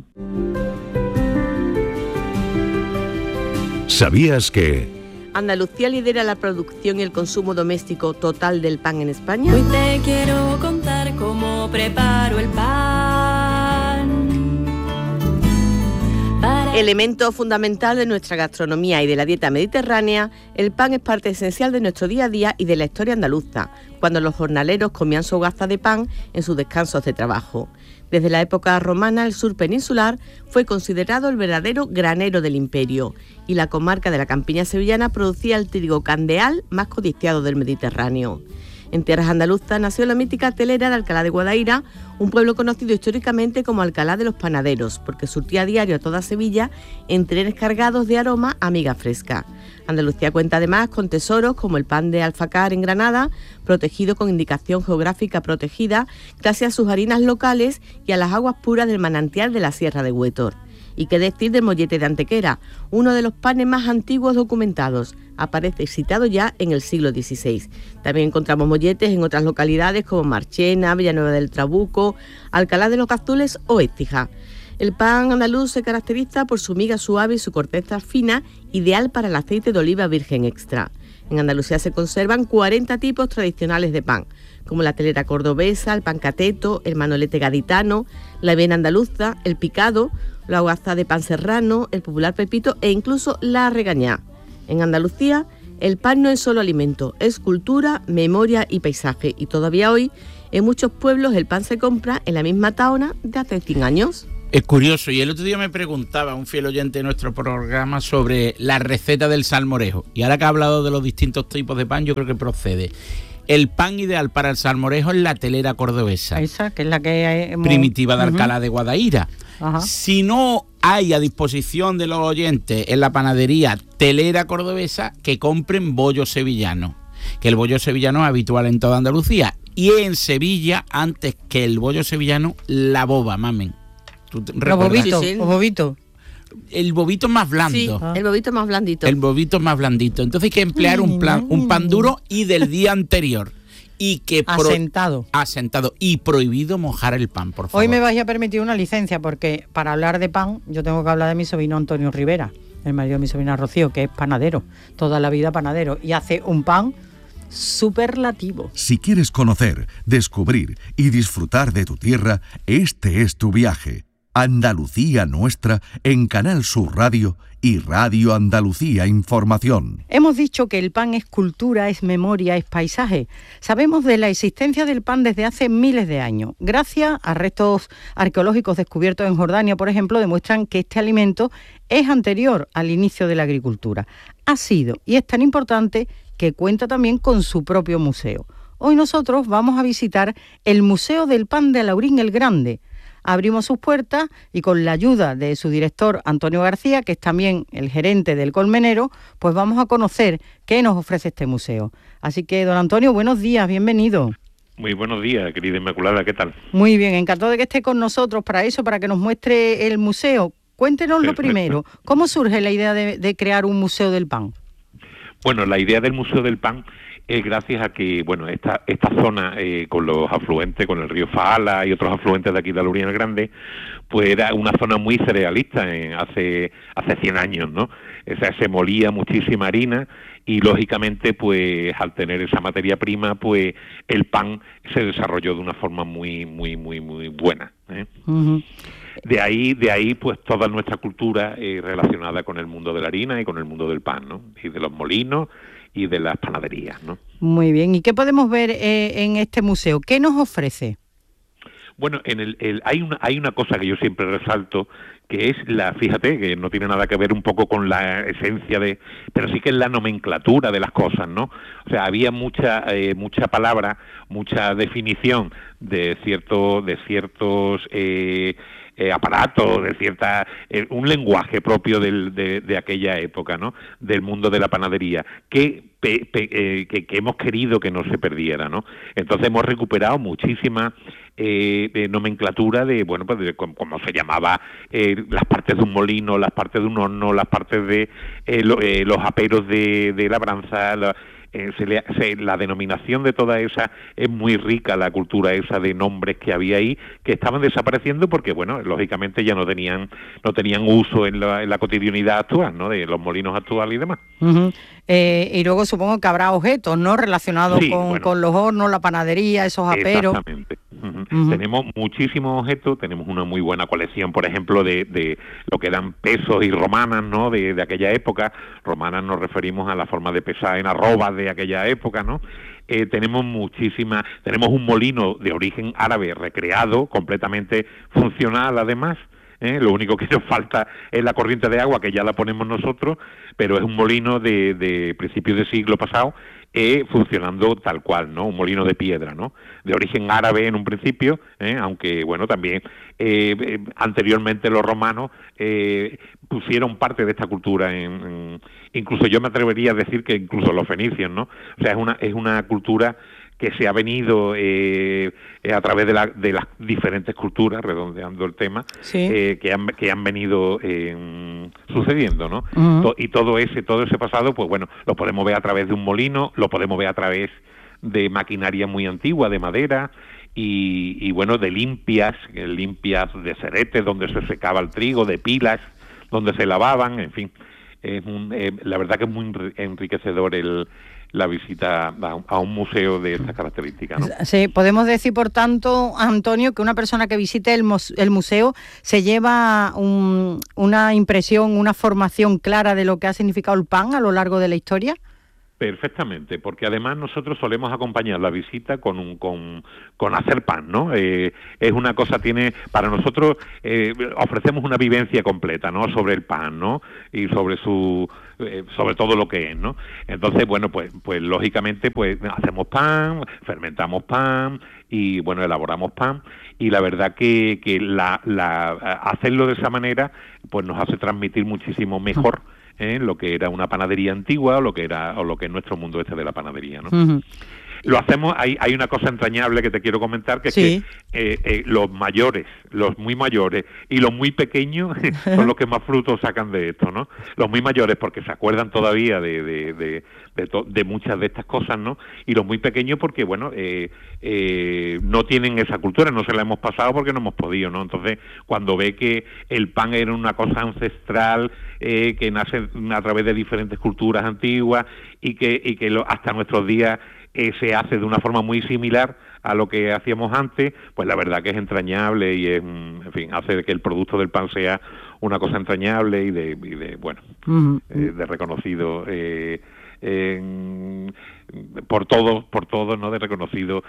¿Sabías que Andalucía lidera la producción y el consumo doméstico total del pan en España? Hoy te quiero contar cómo preparo el pan. Para... Elemento fundamental de nuestra gastronomía y de la dieta mediterránea, el pan es parte esencial de nuestro día a día y de la historia andaluza, cuando los jornaleros comían su hogaza de pan en sus descansos de trabajo. Desde la época romana, el sur peninsular fue considerado el verdadero granero del imperio y la comarca de la campiña sevillana producía el trigo candeal más codiciado del Mediterráneo. En tierras andaluzas nació la mítica telera de Alcalá de Guadaira, un pueblo conocido históricamente como Alcalá de los Panaderos, porque surtía a diario a toda Sevilla en trenes cargados de aroma a miga fresca. Andalucía cuenta además con tesoros como el pan de Alfacar en Granada, protegido con indicación geográfica protegida, gracias a sus harinas locales y a las aguas puras del manantial de la Sierra de Huétor. Y qué decir del mollete de Antequera, uno de los panes más antiguos documentados. Aparece citado ya en el siglo dieciséis. También encontramos molletes en otras localidades como Marchena, Villanueva del Trabuco, Alcalá de los Gazules o Écija. El pan andaluz se caracteriza por su miga suave y su corteza fina, ideal para el aceite de oliva virgen extra. En Andalucía se conservan cuarenta tipos tradicionales de pan, como la telera cordobesa, el pan cateto, el manolete gaditano, la avena andaluza, el picado, la hogaza de pan serrano, el popular pepito e incluso la regañá. En Andalucía, el pan no es solo alimento, es cultura, memoria y paisaje. Y todavía hoy, en muchos pueblos, el pan se compra en la misma taona de hace cien años. Es curioso, y el otro día me preguntaba un fiel oyente de nuestro programa sobre la receta del salmorejo. Y ahora que ha hablado de los distintos tipos de pan, yo creo que procede. El pan ideal para el salmorejo es la telera cordobesa. Esa, que es la que hemos... primitiva de Alcalá uh-huh. de Guadaíra. Ajá. Si no hay a disposición de los oyentes en la panadería telera cordobesa, que compren bollo sevillano. Que el bollo sevillano es habitual en toda Andalucía. Y en Sevilla, antes que el bollo sevillano, la boba, mamen. Los bobitos, sí, sí. los bobitos. El bobito más blando. Sí, el bobito más blandito. El bobito más blandito. Entonces hay que emplear un, plan, un pan duro y del día anterior. Y que pro- asentado. Asentado. Y prohibido mojar el pan, por favor. Hoy me vais a permitir una licencia, porque para hablar de pan, yo tengo que hablar de mi sobrino Antonio Rivera, el marido de mi sobrina Rocío, que es panadero, toda la vida panadero, y hace un pan superlativo. Si quieres conocer, descubrir y disfrutar de tu tierra, este es tu viaje. Andalucía Nuestra en Canal Sur Radio y Radio Andalucía Información. Hemos dicho que el pan es cultura, es memoria, es paisaje. Sabemos de la existencia del pan desde hace miles de años. Gracias a restos arqueológicos descubiertos en Jordania, por ejemplo, demuestran que este alimento es anterior al inicio de la agricultura. Ha sido y es tan importante que cuenta también con su propio museo. Hoy nosotros vamos a visitar el Museo del Pan de Alhaurín el Grande. Abrimos sus puertas y con la ayuda de su director Antonio García, que es también el gerente del Colmenero, pues vamos a conocer qué nos ofrece este museo. Así que, don Antonio, buenos días, bienvenido. Muy buenos días, querida Inmaculada, ¿qué tal? Muy bien, encantado de que esté con nosotros para eso, para que nos muestre el museo. Cuéntenos Perfecto. Lo primero, ¿cómo surge la idea de, de crear un museo del pan? Bueno, la idea del Museo del Pan es gracias a que, bueno, esta esta zona eh, con los afluentes, con el río Faala y otros afluentes de aquí de Alhaurín el Grande, pues era una zona muy cerealista eh, hace hace cien años, ¿no? O sea, se molía muchísima harina y lógicamente, pues al tener esa materia prima, pues el pan se desarrolló de una forma muy muy muy muy buena, ¿eh? Uh-huh. De ahí, de ahí, pues toda nuestra cultura eh, relacionada con el mundo de la harina y con el mundo del pan, ¿no? Y de los molinos y de las panaderías, ¿no? Muy bien. ¿Y qué podemos ver eh, en este museo? ¿Qué nos ofrece? Bueno, en el, el hay una hay una cosa que yo siempre resalto, que es la, fíjate, que no tiene nada que ver un poco con la esencia de, pero sí que es la nomenclatura de las cosas, ¿no? O sea, había mucha eh, mucha palabra, mucha definición de cierto de ciertos eh, Eh, aparatos, de cierta eh, un lenguaje propio del, de, de aquella época, ¿no? Del mundo de la panadería, que, pe, pe, eh, que, que hemos querido que no se perdiera, ¿no? Entonces hemos recuperado muchísima eh, de nomenclatura de, bueno, pues de cómo, cómo se llamaba eh, las partes de un molino, las partes de un horno, las partes de eh, lo, eh, los aperos de, de labranza, la, Eh, se le, se, la denominación de toda esa es muy rica, la cultura esa de nombres que había ahí, que estaban desapareciendo porque, bueno, lógicamente ya no tenían no tenían uso en la, en la cotidianidad actual, ¿no? De los molinos actuales y demás. Uh-huh. Eh, y luego supongo que habrá objetos, ¿no? Relacionados sí, con, bueno, con los hornos, la panadería, esos aperos. Exactamente. Uh-huh. Uh-huh. Tenemos muchísimos objetos, tenemos una muy buena colección, por ejemplo, de, de lo que eran pesos y romanas, ¿no? De, de aquella época. Romanas nos referimos a la forma de pesar en arrobas de aquella época, ¿no? Eh, tenemos muchísimas, tenemos un molino de origen árabe recreado, completamente funcional además. ¿Eh? Lo único que nos falta es la corriente de agua, que ya la ponemos nosotros, pero es un molino de, de principios del siglo pasado, eh, funcionando tal cual, ¿no? Un molino de piedra, ¿no? De origen árabe en un principio, ¿eh? Aunque, bueno, también eh, eh, anteriormente los romanos eh, pusieron parte de esta cultura en, en... Incluso yo me atrevería a decir que incluso los fenicios, ¿no? O sea, es una, es una cultura que se ha venido eh, a través de, la, de las diferentes culturas, redondeando el tema, sí. eh, que han que han venido eh, sucediendo, ¿no? Uh-huh. To, y todo ese todo ese pasado, pues bueno, lo podemos ver a través de un molino, lo podemos ver a través de maquinaria muy antigua, de madera, y, y bueno, de limpias, limpias de ceretes, donde se secaba el trigo, de pilas, donde se lavaban, en fin. Es un, eh, la verdad que es muy enriquecedor el la visita a un, a un museo de estas características, ¿no? Sí, podemos decir, por tanto, Antonio, que una persona que visite el, el museo se lleva un, una impresión, una formación clara de lo que ha significado el pan a lo largo de la historia. Perfectamente, porque además nosotros solemos acompañar la visita con un, con, con hacer pan, ¿no? Eh, es una cosa, tiene, para nosotros eh, ofrecemos una vivencia completa, ¿no? Sobre el pan, ¿no? Y sobre su, eh, sobre todo lo que es, ¿no? Entonces, bueno, pues, pues lógicamente, pues hacemos pan, fermentamos pan y, bueno, elaboramos pan. Y la verdad que, que la, la, hacerlo de esa manera, pues nos hace transmitir muchísimo mejor ¿eh? lo que era una panadería antigua o lo que era o lo que es nuestro mundo este de la panadería, ¿no? Uh-huh. Lo hacemos, hay, hay una cosa entrañable que te quiero comentar, que sí. es que eh, eh, los mayores, los muy mayores y los muy pequeños son los que más frutos sacan de esto, ¿no? Los muy mayores porque se acuerdan todavía de de, de, de, to, de muchas de estas cosas, ¿no? Y los muy pequeños porque, bueno, eh, eh, no tienen esa cultura, no se la hemos pasado porque no hemos podido, ¿no? Entonces, cuando ve que el pan era una cosa ancestral, eh, que nace a través de diferentes culturas antiguas y que, y que lo, hasta nuestros días Eh, se hace de una forma muy similar a lo que hacíamos antes, pues la verdad que es entrañable y es, en fin, hace que el producto del pan sea una cosa entrañable y de, y de bueno, uh-huh. eh, de reconocido eh, eh, por todos, por todos, ¿no? De reconocido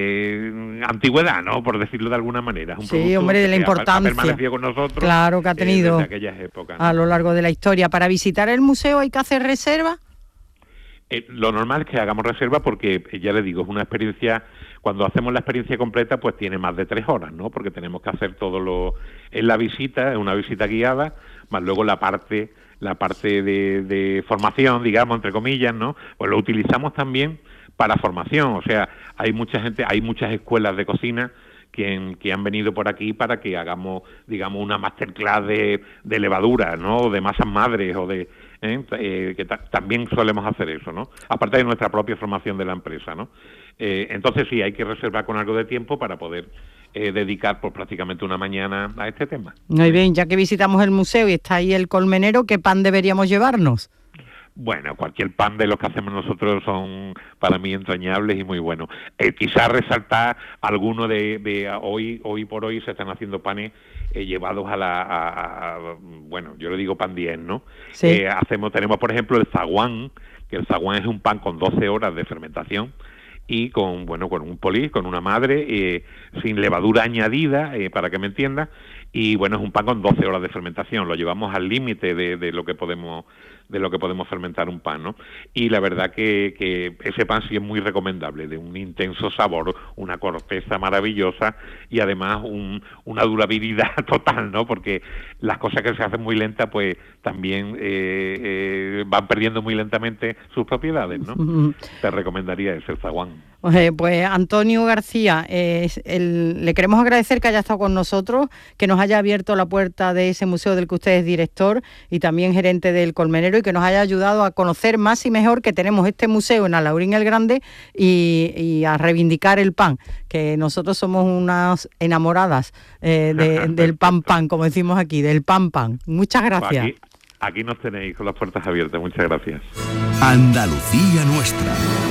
eh, antigüedad, ¿no? Por decirlo de alguna manera. Es un sí, hombre, de la importancia. Ha permanecido con nosotros. Claro, que ha tenido eh, desde aquellas épocas, ¿no? A lo largo de la historia. ¿Para visitar el museo hay que hacer reserva? Eh, lo normal es que hagamos reserva porque, eh, ya le digo, es una experiencia, cuando hacemos la experiencia completa, pues tiene más de tres horas, ¿no? Porque tenemos que hacer todo lo... en la visita, es una visita guiada, más luego la parte la parte de, de formación, digamos, entre comillas, ¿no? Pues lo utilizamos también para formación, o sea, hay mucha gente, hay muchas escuelas de cocina que, que han venido por aquí para que hagamos, digamos, una masterclass de, de levadura, ¿no? O de masas madres, o de... ¿Eh? Eh, que ta- también solemos hacer eso, ¿no? Aparte de nuestra propia formación de la empresa, ¿no? Eh, entonces sí, hay que reservar con algo de tiempo para poder eh, dedicar pues prácticamente una mañana a este tema. Muy bien, ya que visitamos el museo y está ahí el colmenero, ¿qué pan deberíamos llevarnos? Bueno, cualquier pan de los que hacemos nosotros son para mí entrañables y muy buenos. Eh, quizás resaltar alguno de, de hoy hoy por hoy se están haciendo panes eh, llevados a la, a, a, bueno, yo le digo pan diez, ¿no? Sí. Eh, hacemos, tenemos por ejemplo el zaguán, que el zaguán es un pan con doce horas de fermentación y con, bueno, con un polis, con una madre, eh, sin levadura añadida, eh, para que me entiendas, y bueno, es un pan con doce horas de fermentación, lo llevamos al límite de, de lo que podemos de lo que podemos fermentar un pan, ¿no? Y la verdad que, que ese pan sí es muy recomendable, de un intenso sabor, una corteza maravillosa y además un, una durabilidad total, ¿no? Porque las cosas que se hacen muy lentas, pues también eh, eh, van perdiendo muy lentamente sus propiedades, ¿no? Uh-huh. Te recomendaría ese, el zaguán. Eh, pues Antonio García, eh, el, le queremos agradecer que haya estado con nosotros, que nos haya abierto la puerta de ese museo del que usted es director y también gerente del Colmenero, y que nos haya ayudado a conocer más y mejor que tenemos este museo en Alhaurín el Grande y, y a reivindicar el pan, que nosotros somos unas enamoradas eh, de, del pan pan, como decimos aquí, del pan pan. Muchas gracias. Aquí, aquí nos tenéis con las puertas abiertas, muchas gracias. Andalucía nuestra.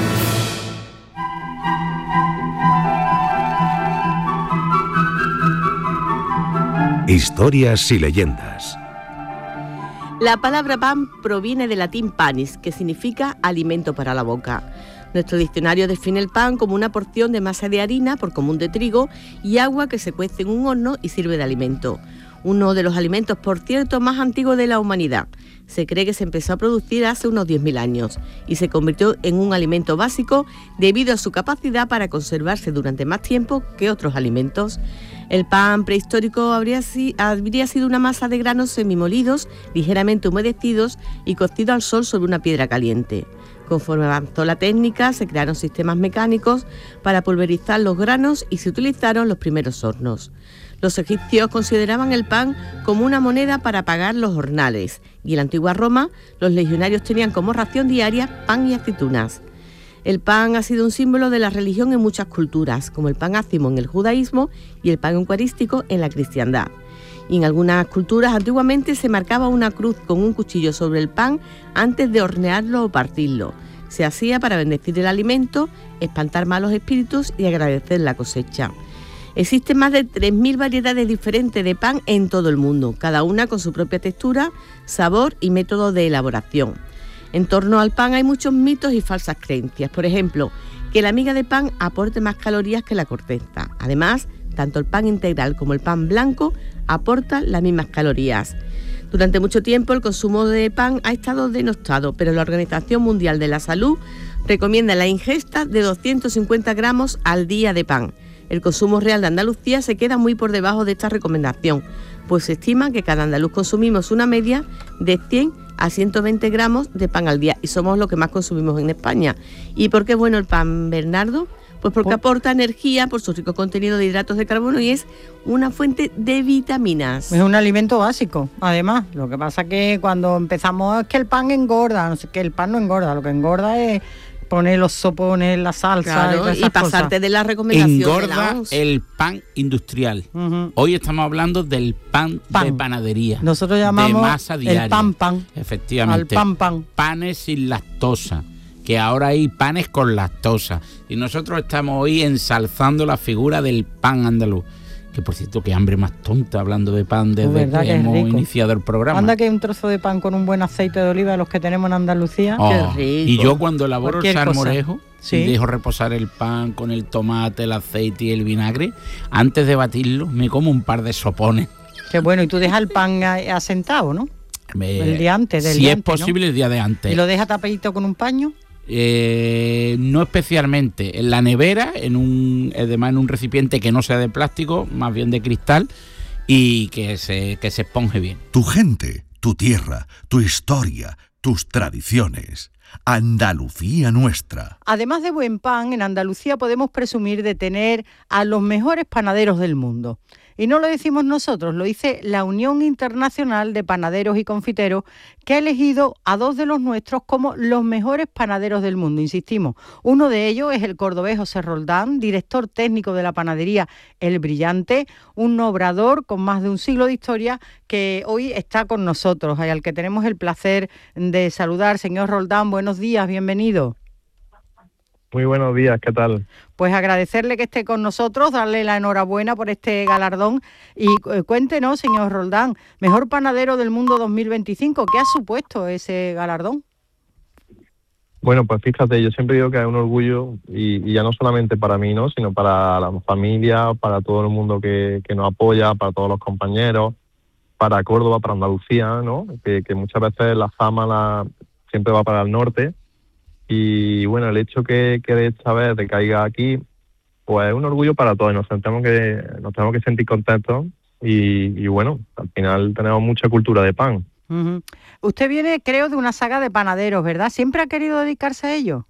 Historias y leyendas. La palabra pan proviene del latín panis, que significa alimento para la boca. Nuestro diccionario define el pan como una porción de masa de harina, por común de trigo, y agua que se cuece en un horno y sirve de alimento. Uno de los alimentos, por cierto, más antiguos de la humanidad. Se cree que se empezó a producir hace unos diez mil años y se convirtió en un alimento básico debido a su capacidad para conservarse durante más tiempo que otros alimentos. El pan prehistórico habría, si, habría sido una masa de granos semimolidos, ligeramente humedecidos y cocidos al sol sobre una piedra caliente. Conforme avanzó la técnica, se crearon sistemas mecánicos para pulverizar los granos y se utilizaron los primeros hornos. Los egipcios consideraban el pan como una moneda para pagar los jornales, y en la antigua Roma los legionarios tenían como ración diaria pan y aceitunas. El pan ha sido un símbolo de la religión en muchas culturas, como el pan ácimo en el judaísmo y el pan eucarístico en la cristiandad. Y en algunas culturas antiguamente se marcaba una cruz con un cuchillo sobre el pan antes de hornearlo o partirlo, Se hacía para bendecir el alimento, espantar malos espíritus y agradecer la cosecha. Existen más de tres mil variedades diferentes de pan en todo el mundo, cada una con su propia textura, sabor y método de elaboración. En torno al pan hay muchos mitos y falsas creencias. Por ejemplo, que la miga de pan aporte más calorías que la corteza. Además, tanto el pan integral como el pan blanco aportan las mismas calorías. Durante mucho tiempo el consumo de pan ha estado denostado, pero la Organización Mundial de la Salud recomienda la ingesta de doscientos cincuenta gramos al día de pan. El consumo real de Andalucía se queda muy por debajo de esta recomendación, pues se estima que cada andaluz consumimos una media de cien a ciento veinte gramos de pan al día y somos los que más consumimos en España. ¿Y por qué es bueno el pan, Bernardo? Pues porque aporta energía por su rico contenido de hidratos de carbono y es una fuente de vitaminas. Es un alimento básico, además. Lo que pasa que cuando empezamos es que el pan engorda, no sé, que el pan no engorda, lo que engorda es poner los sopones, la salsa, claro, y, y pasarte cosas. De la recomendación engorda de la el pan industrial. Uh-huh. Hoy estamos hablando del pan, pan de panadería. Nosotros llamamos de masa diaria. El pan pan. Efectivamente. Al pan pan. Panes sin lactosa, que ahora hay panes con lactosa. Y nosotros estamos hoy ensalzando la figura del pan andaluz. Que por cierto, qué hambre más tonta hablando de pan desde que, que hemos rico. iniciado el programa. Anda que hay un trozo de pan con un buen aceite de oliva, los que tenemos en Andalucía. Oh, qué rico. Y yo cuando elaboro Cualquier el salmorejo, ¿sí? y dejo reposar el pan con el tomate, el aceite y el vinagre, antes de batirlo me como un par de sopones. Qué bueno, y tú dejas el pan asentado, ¿no? Me, el día antes, del Si día es antes, posible, ¿no? el día de antes. ¿Y lo dejas tapadito con un paño? Eh, no especialmente, en la nevera, en un, además en un recipiente que no sea de plástico, más bien de cristal, y que se, que se esponje bien. Tu gente, tu tierra, tu historia, tus tradiciones. Andalucía nuestra. Además de buen pan, en Andalucía podemos presumir de tener a los mejores panaderos del mundo. Y no lo decimos nosotros, lo dice la Unión Internacional de Panaderos y Confiteros, que ha elegido a dos de los nuestros como los mejores panaderos del mundo, insistimos. Uno de ellos es el cordobés José Roldán, director técnico de la panadería El Brillante, un obrador con más de un siglo de historia que hoy está con nosotros y al que tenemos el placer de saludar. Señor Roldán, buenos días, bienvenido. Muy buenos días, ¿qué tal? Pues agradecerle que esté con nosotros, darle la enhorabuena por este galardón y eh, cuéntenos, señor Roldán, mejor panadero del mundo dos mil veinticinco, ¿qué ha supuesto ese galardón? Bueno, pues fíjate, yo siempre digo que es un orgullo y, y ya no solamente para mí, ¿no?, sino para la familia, para todo el mundo que, que nos apoya, para todos los compañeros, para Córdoba, para Andalucía, ¿no?, que, que muchas veces la fama la, siempre va para el norte. Y bueno, el hecho que, que de esta vez te caiga aquí, pues es un orgullo para todos. Nos tenemos que, nos tenemos que sentir contentos y, y bueno, al final tenemos mucha cultura de pan. Uh-huh. Usted viene, creo, de una saga de panaderos, ¿verdad? ¿Siempre ha querido dedicarse a ello?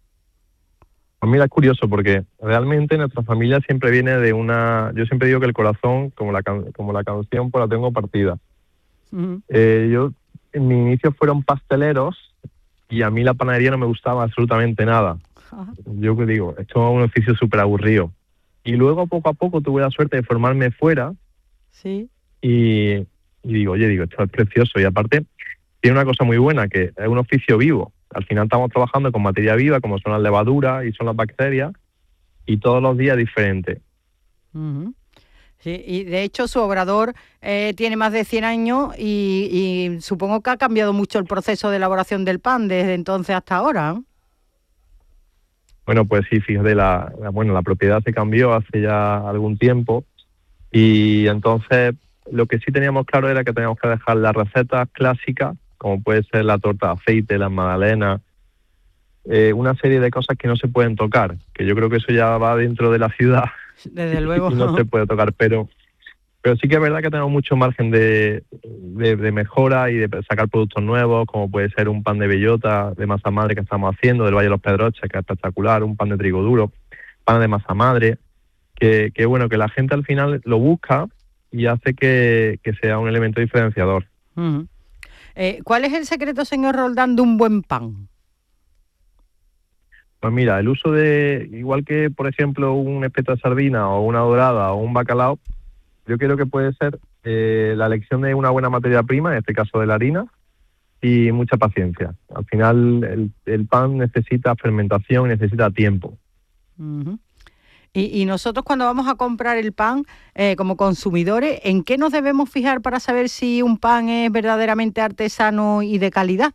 Pues mira, es curioso porque realmente nuestra familia siempre viene de una... Yo siempre digo que el corazón, como la, como la canción, pues la tengo partida. Uh-huh. Eh, yo, en mi inicio fueron pasteleros, y a mí la panadería no me gustaba absolutamente nada. Ajá. Yo que digo, esto es un oficio súper aburrido. Y luego, poco a poco, tuve la suerte de formarme fuera. Sí. Y, y digo, oye, digo, esto es precioso. Y aparte, tiene una cosa muy buena, que es un oficio vivo. Al final estamos trabajando con materia viva, como son las levaduras y son las bacterias, y todos los días diferentes. Uh-huh. Sí, y de hecho su obrador eh, tiene más de cien años y, y supongo que ha cambiado mucho el proceso de elaboración del pan desde entonces hasta ahora, ¿eh? Bueno, pues sí, fíjate, la, la, bueno, la propiedad se cambió hace ya algún tiempo y entonces lo que sí teníamos claro era que teníamos que dejar las recetas clásicas, como puede ser la torta de aceite, las magdalenas, eh, una serie de cosas que no se pueden tocar, que yo creo que eso ya va dentro de la ciudad. Desde luego. Y no se puede tocar, pero pero sí que es verdad que tenemos mucho margen de, de, de mejora y de sacar productos nuevos, como puede ser un pan de bellota de masa madre que estamos haciendo, del Valle de los Pedroches, que es espectacular, un pan de trigo duro, pan de masa madre, que, que bueno, que la gente al final lo busca y hace que, que sea un elemento diferenciador. Uh-huh. Eh, ¿Cuál es el secreto, señor Roldán, de un buen pan? Pues mira, el uso de, igual que por ejemplo un espeto de sardina o una dorada o un bacalao, yo creo que puede ser eh, la elección de una buena materia prima, en este caso de la harina, y mucha paciencia. Al final el, el pan necesita fermentación, necesita tiempo. Uh-huh. y, y nosotros cuando vamos a comprar el pan, eh, como consumidores, ¿en qué nos debemos fijar para saber si un pan es verdaderamente artesano y de calidad?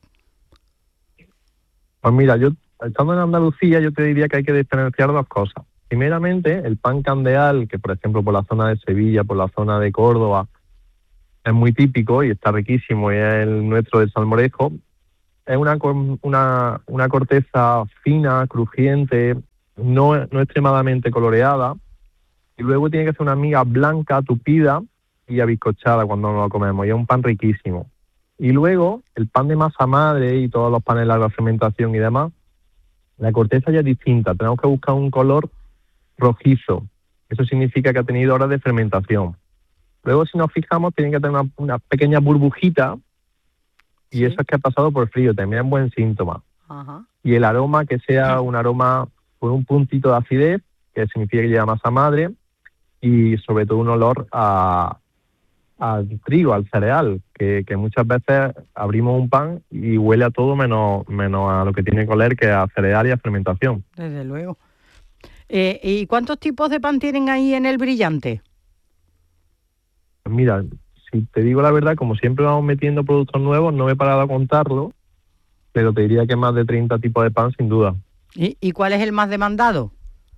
Pues mira, yo estando en Andalucía, yo te diría que hay que diferenciar dos cosas. Primeramente, el pan candeal, que por ejemplo por la zona de Sevilla, por la zona de Córdoba, es muy típico y está riquísimo, y es el nuestro de Salmorejo. Es una, una, una corteza fina, crujiente, no, no extremadamente coloreada, y luego tiene que ser una miga blanca, tupida y abiscochada cuando nos lo comemos, y es un pan riquísimo. Y luego, el pan de masa madre y todos los panes de larga fermentación y demás, la corteza ya es distinta, tenemos que buscar un color rojizo, eso significa que ha tenido horas de fermentación. Luego, si nos fijamos, tiene que tener una, una pequeña burbujita, y sí. Eso es que ha pasado por frío, también es buen síntoma. Ajá. Y el aroma, que sea un aroma con un puntito de acidez, que significa que lleva masa madre, y sobre todo un olor a, al trigo, al cereal, que, que muchas veces abrimos un pan y huele a todo menos, menos a lo que tiene que oler, que es a cereal y a fermentación. Desde luego. Eh, ¿Y cuántos tipos de pan tienen ahí en el Brillante? Pues mira, si te digo la verdad, como siempre vamos metiendo productos nuevos, no he parado a contarlo, pero te diría que más de treinta tipos de pan sin duda. ¿Y, y cuál es el más demandado?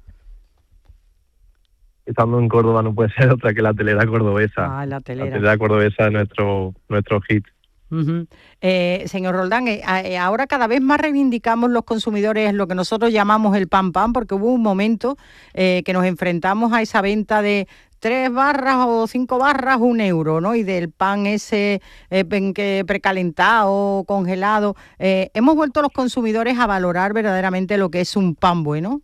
Estando en Córdoba no puede ser otra que la telera cordobesa. Ah, la telera. La telera cordobesa es nuestro, nuestro hit. Uh-huh. Eh, señor Roldán, eh, eh, ahora cada vez más reivindicamos los consumidores lo que nosotros llamamos el pan pan, porque hubo un momento eh, que nos enfrentamos a esa venta de tres barras o cinco barras, un euro, ¿no? Y del pan ese eh, que precalentado, congelado. Eh, hemos vuelto los consumidores a valorar verdaderamente lo que es un pan bueno.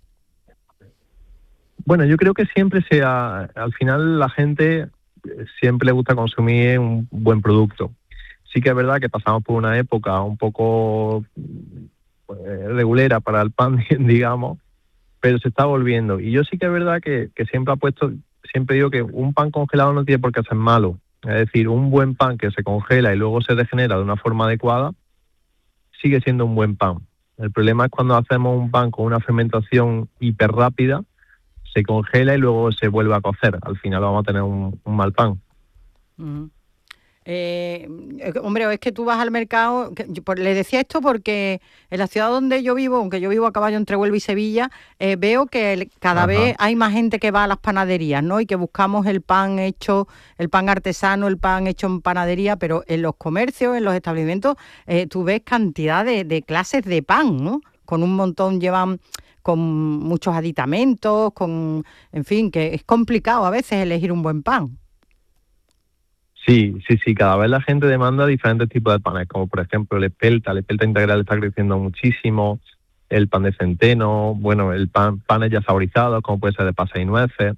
Bueno, yo creo que siempre sea, al final la gente siempre le gusta consumir un buen producto. Sí que es verdad que pasamos por una época un poco pues, regulera para el pan, digamos, pero se está volviendo. Y yo sí que es verdad que, que siempre ha puesto, siempre digo que un pan congelado no tiene por qué ser malo. Es decir, un buen pan que se congela y luego se degenera de una forma adecuada, sigue siendo un buen pan. El problema es cuando hacemos un pan con una fermentación hiper rápida, se congela y luego se vuelve a cocer. Al final vamos a tener un, un mal pan. Uh-huh. Eh, hombre, es que tú vas al mercado, que, yo, le decía esto porque en la ciudad donde yo vivo, aunque yo vivo a caballo entre Huelva y Sevilla, eh, veo que el, cada Ajá. vez hay más gente que va a las panaderías, ¿no? Y que buscamos el pan hecho, el pan artesano, el pan hecho en panadería, pero en los comercios, en los establecimientos, eh, tú ves cantidad de, de clases de pan, ¿no? Con un montón llevan con muchos aditamentos, con, en fin, que es complicado a veces elegir un buen pan. Sí, sí, sí, cada vez la gente demanda diferentes tipos de panes, como por ejemplo el espelta, el espelta integral está creciendo muchísimo, el pan de centeno, bueno, el pan, panes ya saborizados, como puede ser de pasas y nueces.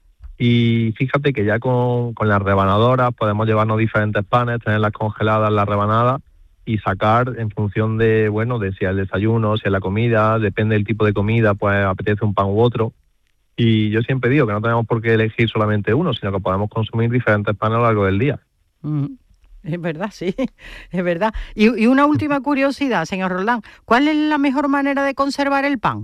Y fíjate que ya con, con las rebanadoras podemos llevarnos diferentes panes, tenerlas congeladas, las rebanadas, y sacar en función de, bueno, de si es el desayuno, si es la comida, depende del tipo de comida, pues apetece un pan u otro. Y yo siempre digo que no tenemos por qué elegir solamente uno, sino que podemos consumir diferentes panes a lo largo del día. Mm, es verdad, sí, es verdad. Y, y una última curiosidad, señor Roldán, ¿cuál es la mejor manera de conservar el pan?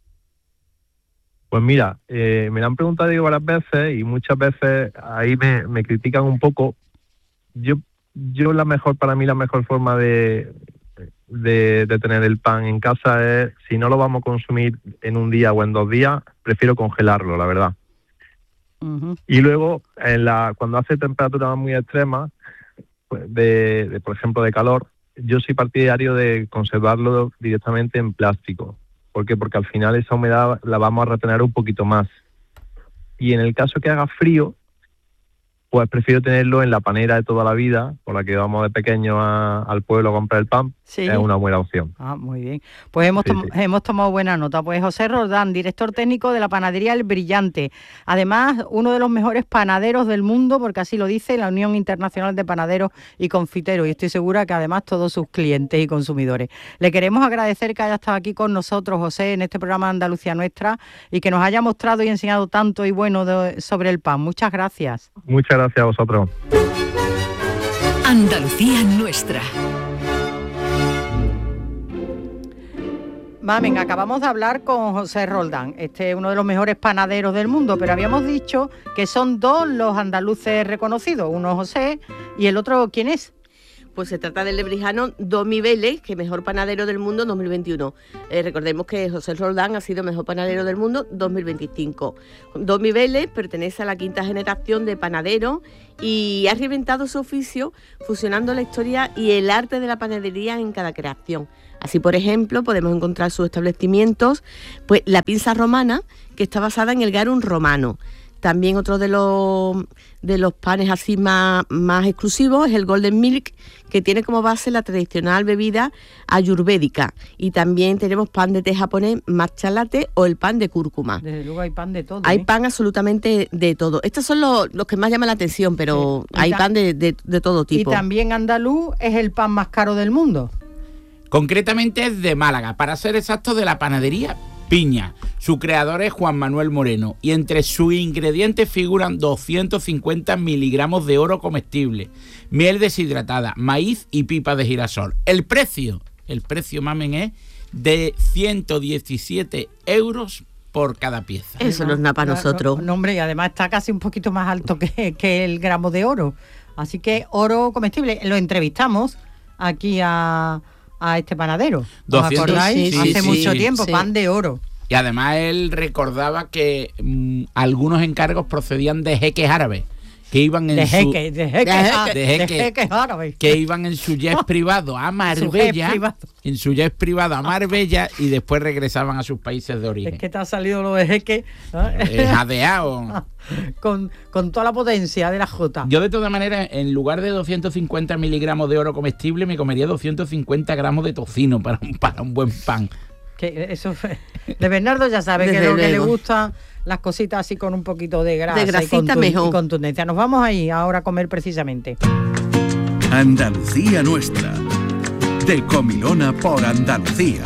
Pues mira, eh, me lo han preguntado varias veces y muchas veces ahí me, me critican un poco. Yo Yo la mejor, para mí la mejor forma de, de, de tener el pan en casa es, si no lo vamos a consumir en un día o en dos días, prefiero congelarlo, la verdad. Uh-huh. Y luego, en la, cuando hace temperaturas muy extremas, pues de, de, por ejemplo, de calor, yo soy partidario de conservarlo directamente en plástico. ¿Por qué? Porque al final esa humedad la vamos a retener un poquito más. Y en el caso que haga frío, pues prefiero tenerlo en la panera de toda la vida, por la que vamos de pequeño a, al pueblo a comprar el pan. Sí. Es una buena opción. Ah, muy bien. Pues hemos, tom- sí, sí. hemos tomado buena nota. Pues José Roldán, director técnico de la panadería El Brillante. Además, uno de los mejores panaderos del mundo, porque así lo dice la Unión Internacional de Panaderos y Confiteros. Y estoy segura que además todos sus clientes y consumidores. Le queremos agradecer que haya estado aquí con nosotros, José, en este programa Andalucía Nuestra, y que nos haya mostrado y enseñado tanto y bueno de, sobre el pan. Muchas gracias. Muchas gracias a vosotros. Andalucía Nuestra. Mamen, acabamos de hablar con José Roldán, este es uno de los mejores panaderos del mundo, pero habíamos dicho que son dos los andaluces reconocidos, uno José y el otro, ¿quién es? Pues se trata del lebrijano Domi Vélez, que mejor panadero del mundo dos mil veintiuno. Eh, recordemos que José Roldán ha sido mejor panadero del mundo dos mil veinticinco. Domi Vélez pertenece a la quinta generación de panaderos y ha reinventado su oficio fusionando la historia y el arte de la panadería en cada creación. Así, por ejemplo, podemos encontrar sus establecimientos, pues la pinza romana, que está basada en el garum romano. También otro de los, de los panes así más, más exclusivos es el Golden Milk, que tiene como base la tradicional bebida ayurvédica. Y también tenemos pan de té japonés, matcha latte o el pan de cúrcuma. Desde luego hay pan de todo. Hay ¿eh? pan absolutamente de todo. Estos son los, los que más llaman la atención, pero sí. hay pan de, de, de todo tipo. Y también andaluz es el pan más caro del mundo. Concretamente es de Málaga, para ser exacto de la panadería Piña. Su creador es Juan Manuel Moreno y entre sus ingredientes figuran doscientos cincuenta miligramos de oro comestible, miel deshidratada, maíz y pipa de girasol. El precio, el precio, mamen, es de ciento diecisiete euros por cada pieza. Eso no es nada para nosotros. No, no, hombre, y además está casi un poquito más alto que, que el gramo de oro. Así que oro comestible. Lo entrevistamos aquí a... a este panadero. ¿Os doscientos, acordáis? sí, Hace sí, mucho sí, tiempo, sí. pan de oro. Y además él recordaba que mmm, algunos encargos procedían de jeques árabes que iban en de su jeque, de jeque, de ah, jeque, de jeque, de jeque árabe. que iban en su jet privado a Marbella, privado. en su jet privado a Marbella y después regresaban a sus países de origen. Es que te ha salido lo de jeque eh, jadeado. con, con toda la potencia de la jota. Yo de todas maneras, en lugar de doscientos cincuenta miligramos de oro comestible, me comería doscientos cincuenta gramos de tocino para un, para un buen pan. Que eso de Bernardo ya sabe Desde que lo luego. que le gusta las cositas así con un poquito de grasa De grasita y, contun- mejor. y contundencia. Nos vamos ahí ahora a comer precisamente. Andalucía nuestra. De Comilona por Andalucía.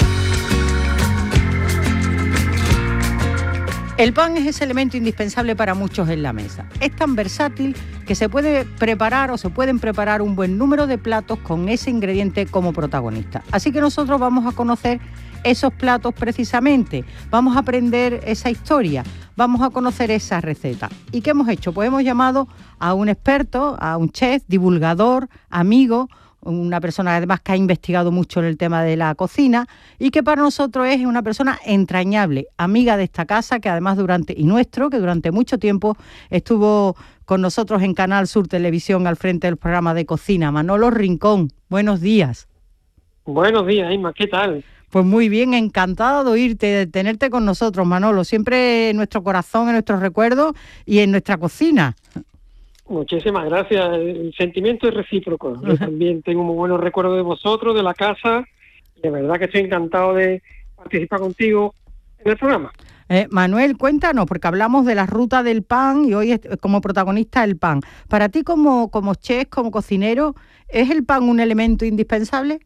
El pan es ese elemento indispensable para muchos en la mesa. Es tan versátil que se puede preparar o se pueden preparar un buen número de platos con ese ingrediente como protagonista. Así que nosotros vamos a conocer esos platos precisamente, vamos a aprender esa historia, vamos a conocer esa receta. ¿Y qué hemos hecho? Pues hemos llamado a un experto, a un chef, divulgador, amigo, una persona además que ha investigado mucho en el tema de la cocina y que para nosotros es una persona entrañable, amiga de esta casa, que además durante, y nuestro, que durante mucho tiempo estuvo con nosotros en Canal Sur Televisión al frente del programa de cocina. Manolo Rincón, buenos días. Buenos días, Inma, ¿qué tal? Pues muy bien, encantada de oírte, de tenerte con nosotros, Manolo, siempre en nuestro corazón, en nuestros recuerdos y en nuestra cocina. Muchísimas gracias, el sentimiento es recíproco. Yo también tengo muy buenos recuerdos de vosotros, de la casa, y de verdad que estoy encantado de participar contigo en el programa. Eh, Manuel, cuéntanos, porque hablamos de la ruta del pan y hoy es como protagonista el pan. Para ti como, como chef, como cocinero, ¿es el pan un elemento indispensable?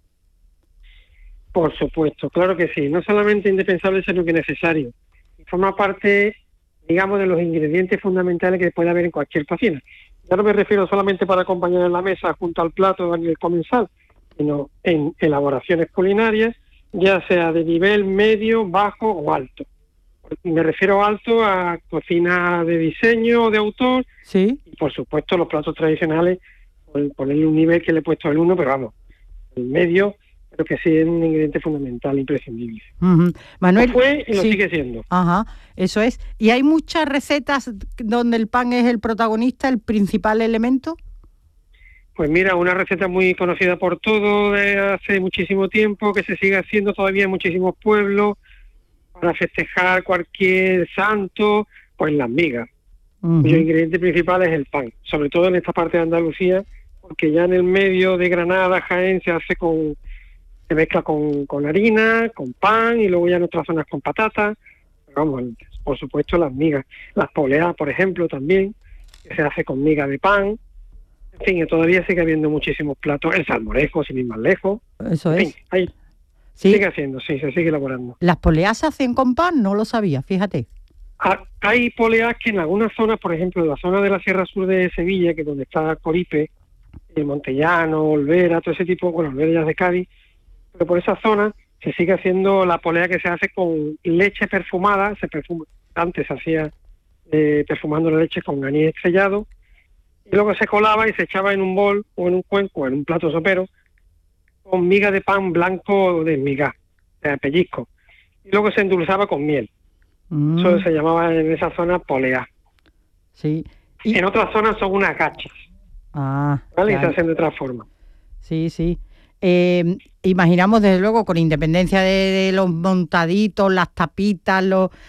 Por supuesto, claro que sí. No solamente indispensable, sino que necesario. Forma parte, digamos, de los ingredientes fundamentales que puede haber en cualquier cocina. Ya no me refiero solamente para acompañar en la mesa junto al plato en el comensal, sino en elaboraciones culinarias, ya sea de nivel medio, bajo o alto. Me refiero alto a cocina de diseño, de autor, sí, y por supuesto los platos tradicionales, por ponerle un nivel que le he puesto al uno, pero vamos, el medio, pero que sí es un ingrediente fundamental, imprescindible. Uh-huh. Manuel, lo fue y lo sí. sigue siendo. Ajá, eso es. ¿Y hay muchas recetas donde el pan es el protagonista, el principal elemento? Pues mira, una receta muy conocida por todos de hace muchísimo tiempo, que se sigue haciendo todavía en muchísimos pueblos, para festejar cualquier santo, pues las migas. Uh-huh. Cuyo ingrediente principal es el pan, sobre todo en esta parte de Andalucía, porque ya en el medio de Granada, Jaén, se hace con... se mezcla con, con harina, con pan y luego ya en otras zonas con patatas. Vamos, por supuesto las migas. Las poleas, por ejemplo, también, que se hace con miga de pan. En fin, todavía sigue habiendo muchísimos platos. El salmorejo, sin ir más lejos. Eso en es. Fin, ahí ¿Sí? Sigue haciendo, sí, se sigue elaborando. ¿Las poleas se hacen con pan? No lo sabía, fíjate. Ah, hay poleas que en algunas zonas, por ejemplo, en la zona de la Sierra Sur de Sevilla, que es donde está Coripe, el Montellano, Olvera, todo ese tipo, bueno, Olvera ya es de Cádiz, pero por esa zona se sigue haciendo la polea que se hace con leche perfumada, se perfuma, antes se hacía eh, perfumando la leche con anís estrellado, y luego se colaba y se echaba en un bol o en un cuenco o en un plato sopero con miga de pan blanco de miga, de pellizco, y luego se endulzaba con miel. Mm. Eso se llamaba en esa zona polea. Sí. Y en otras zonas son unas gachas. Ah, ¿vale? Claro. Y se hacen de otra forma. Sí, sí. Eh, imaginamos desde luego, con independencia de, de los montaditos, las tapitas, los,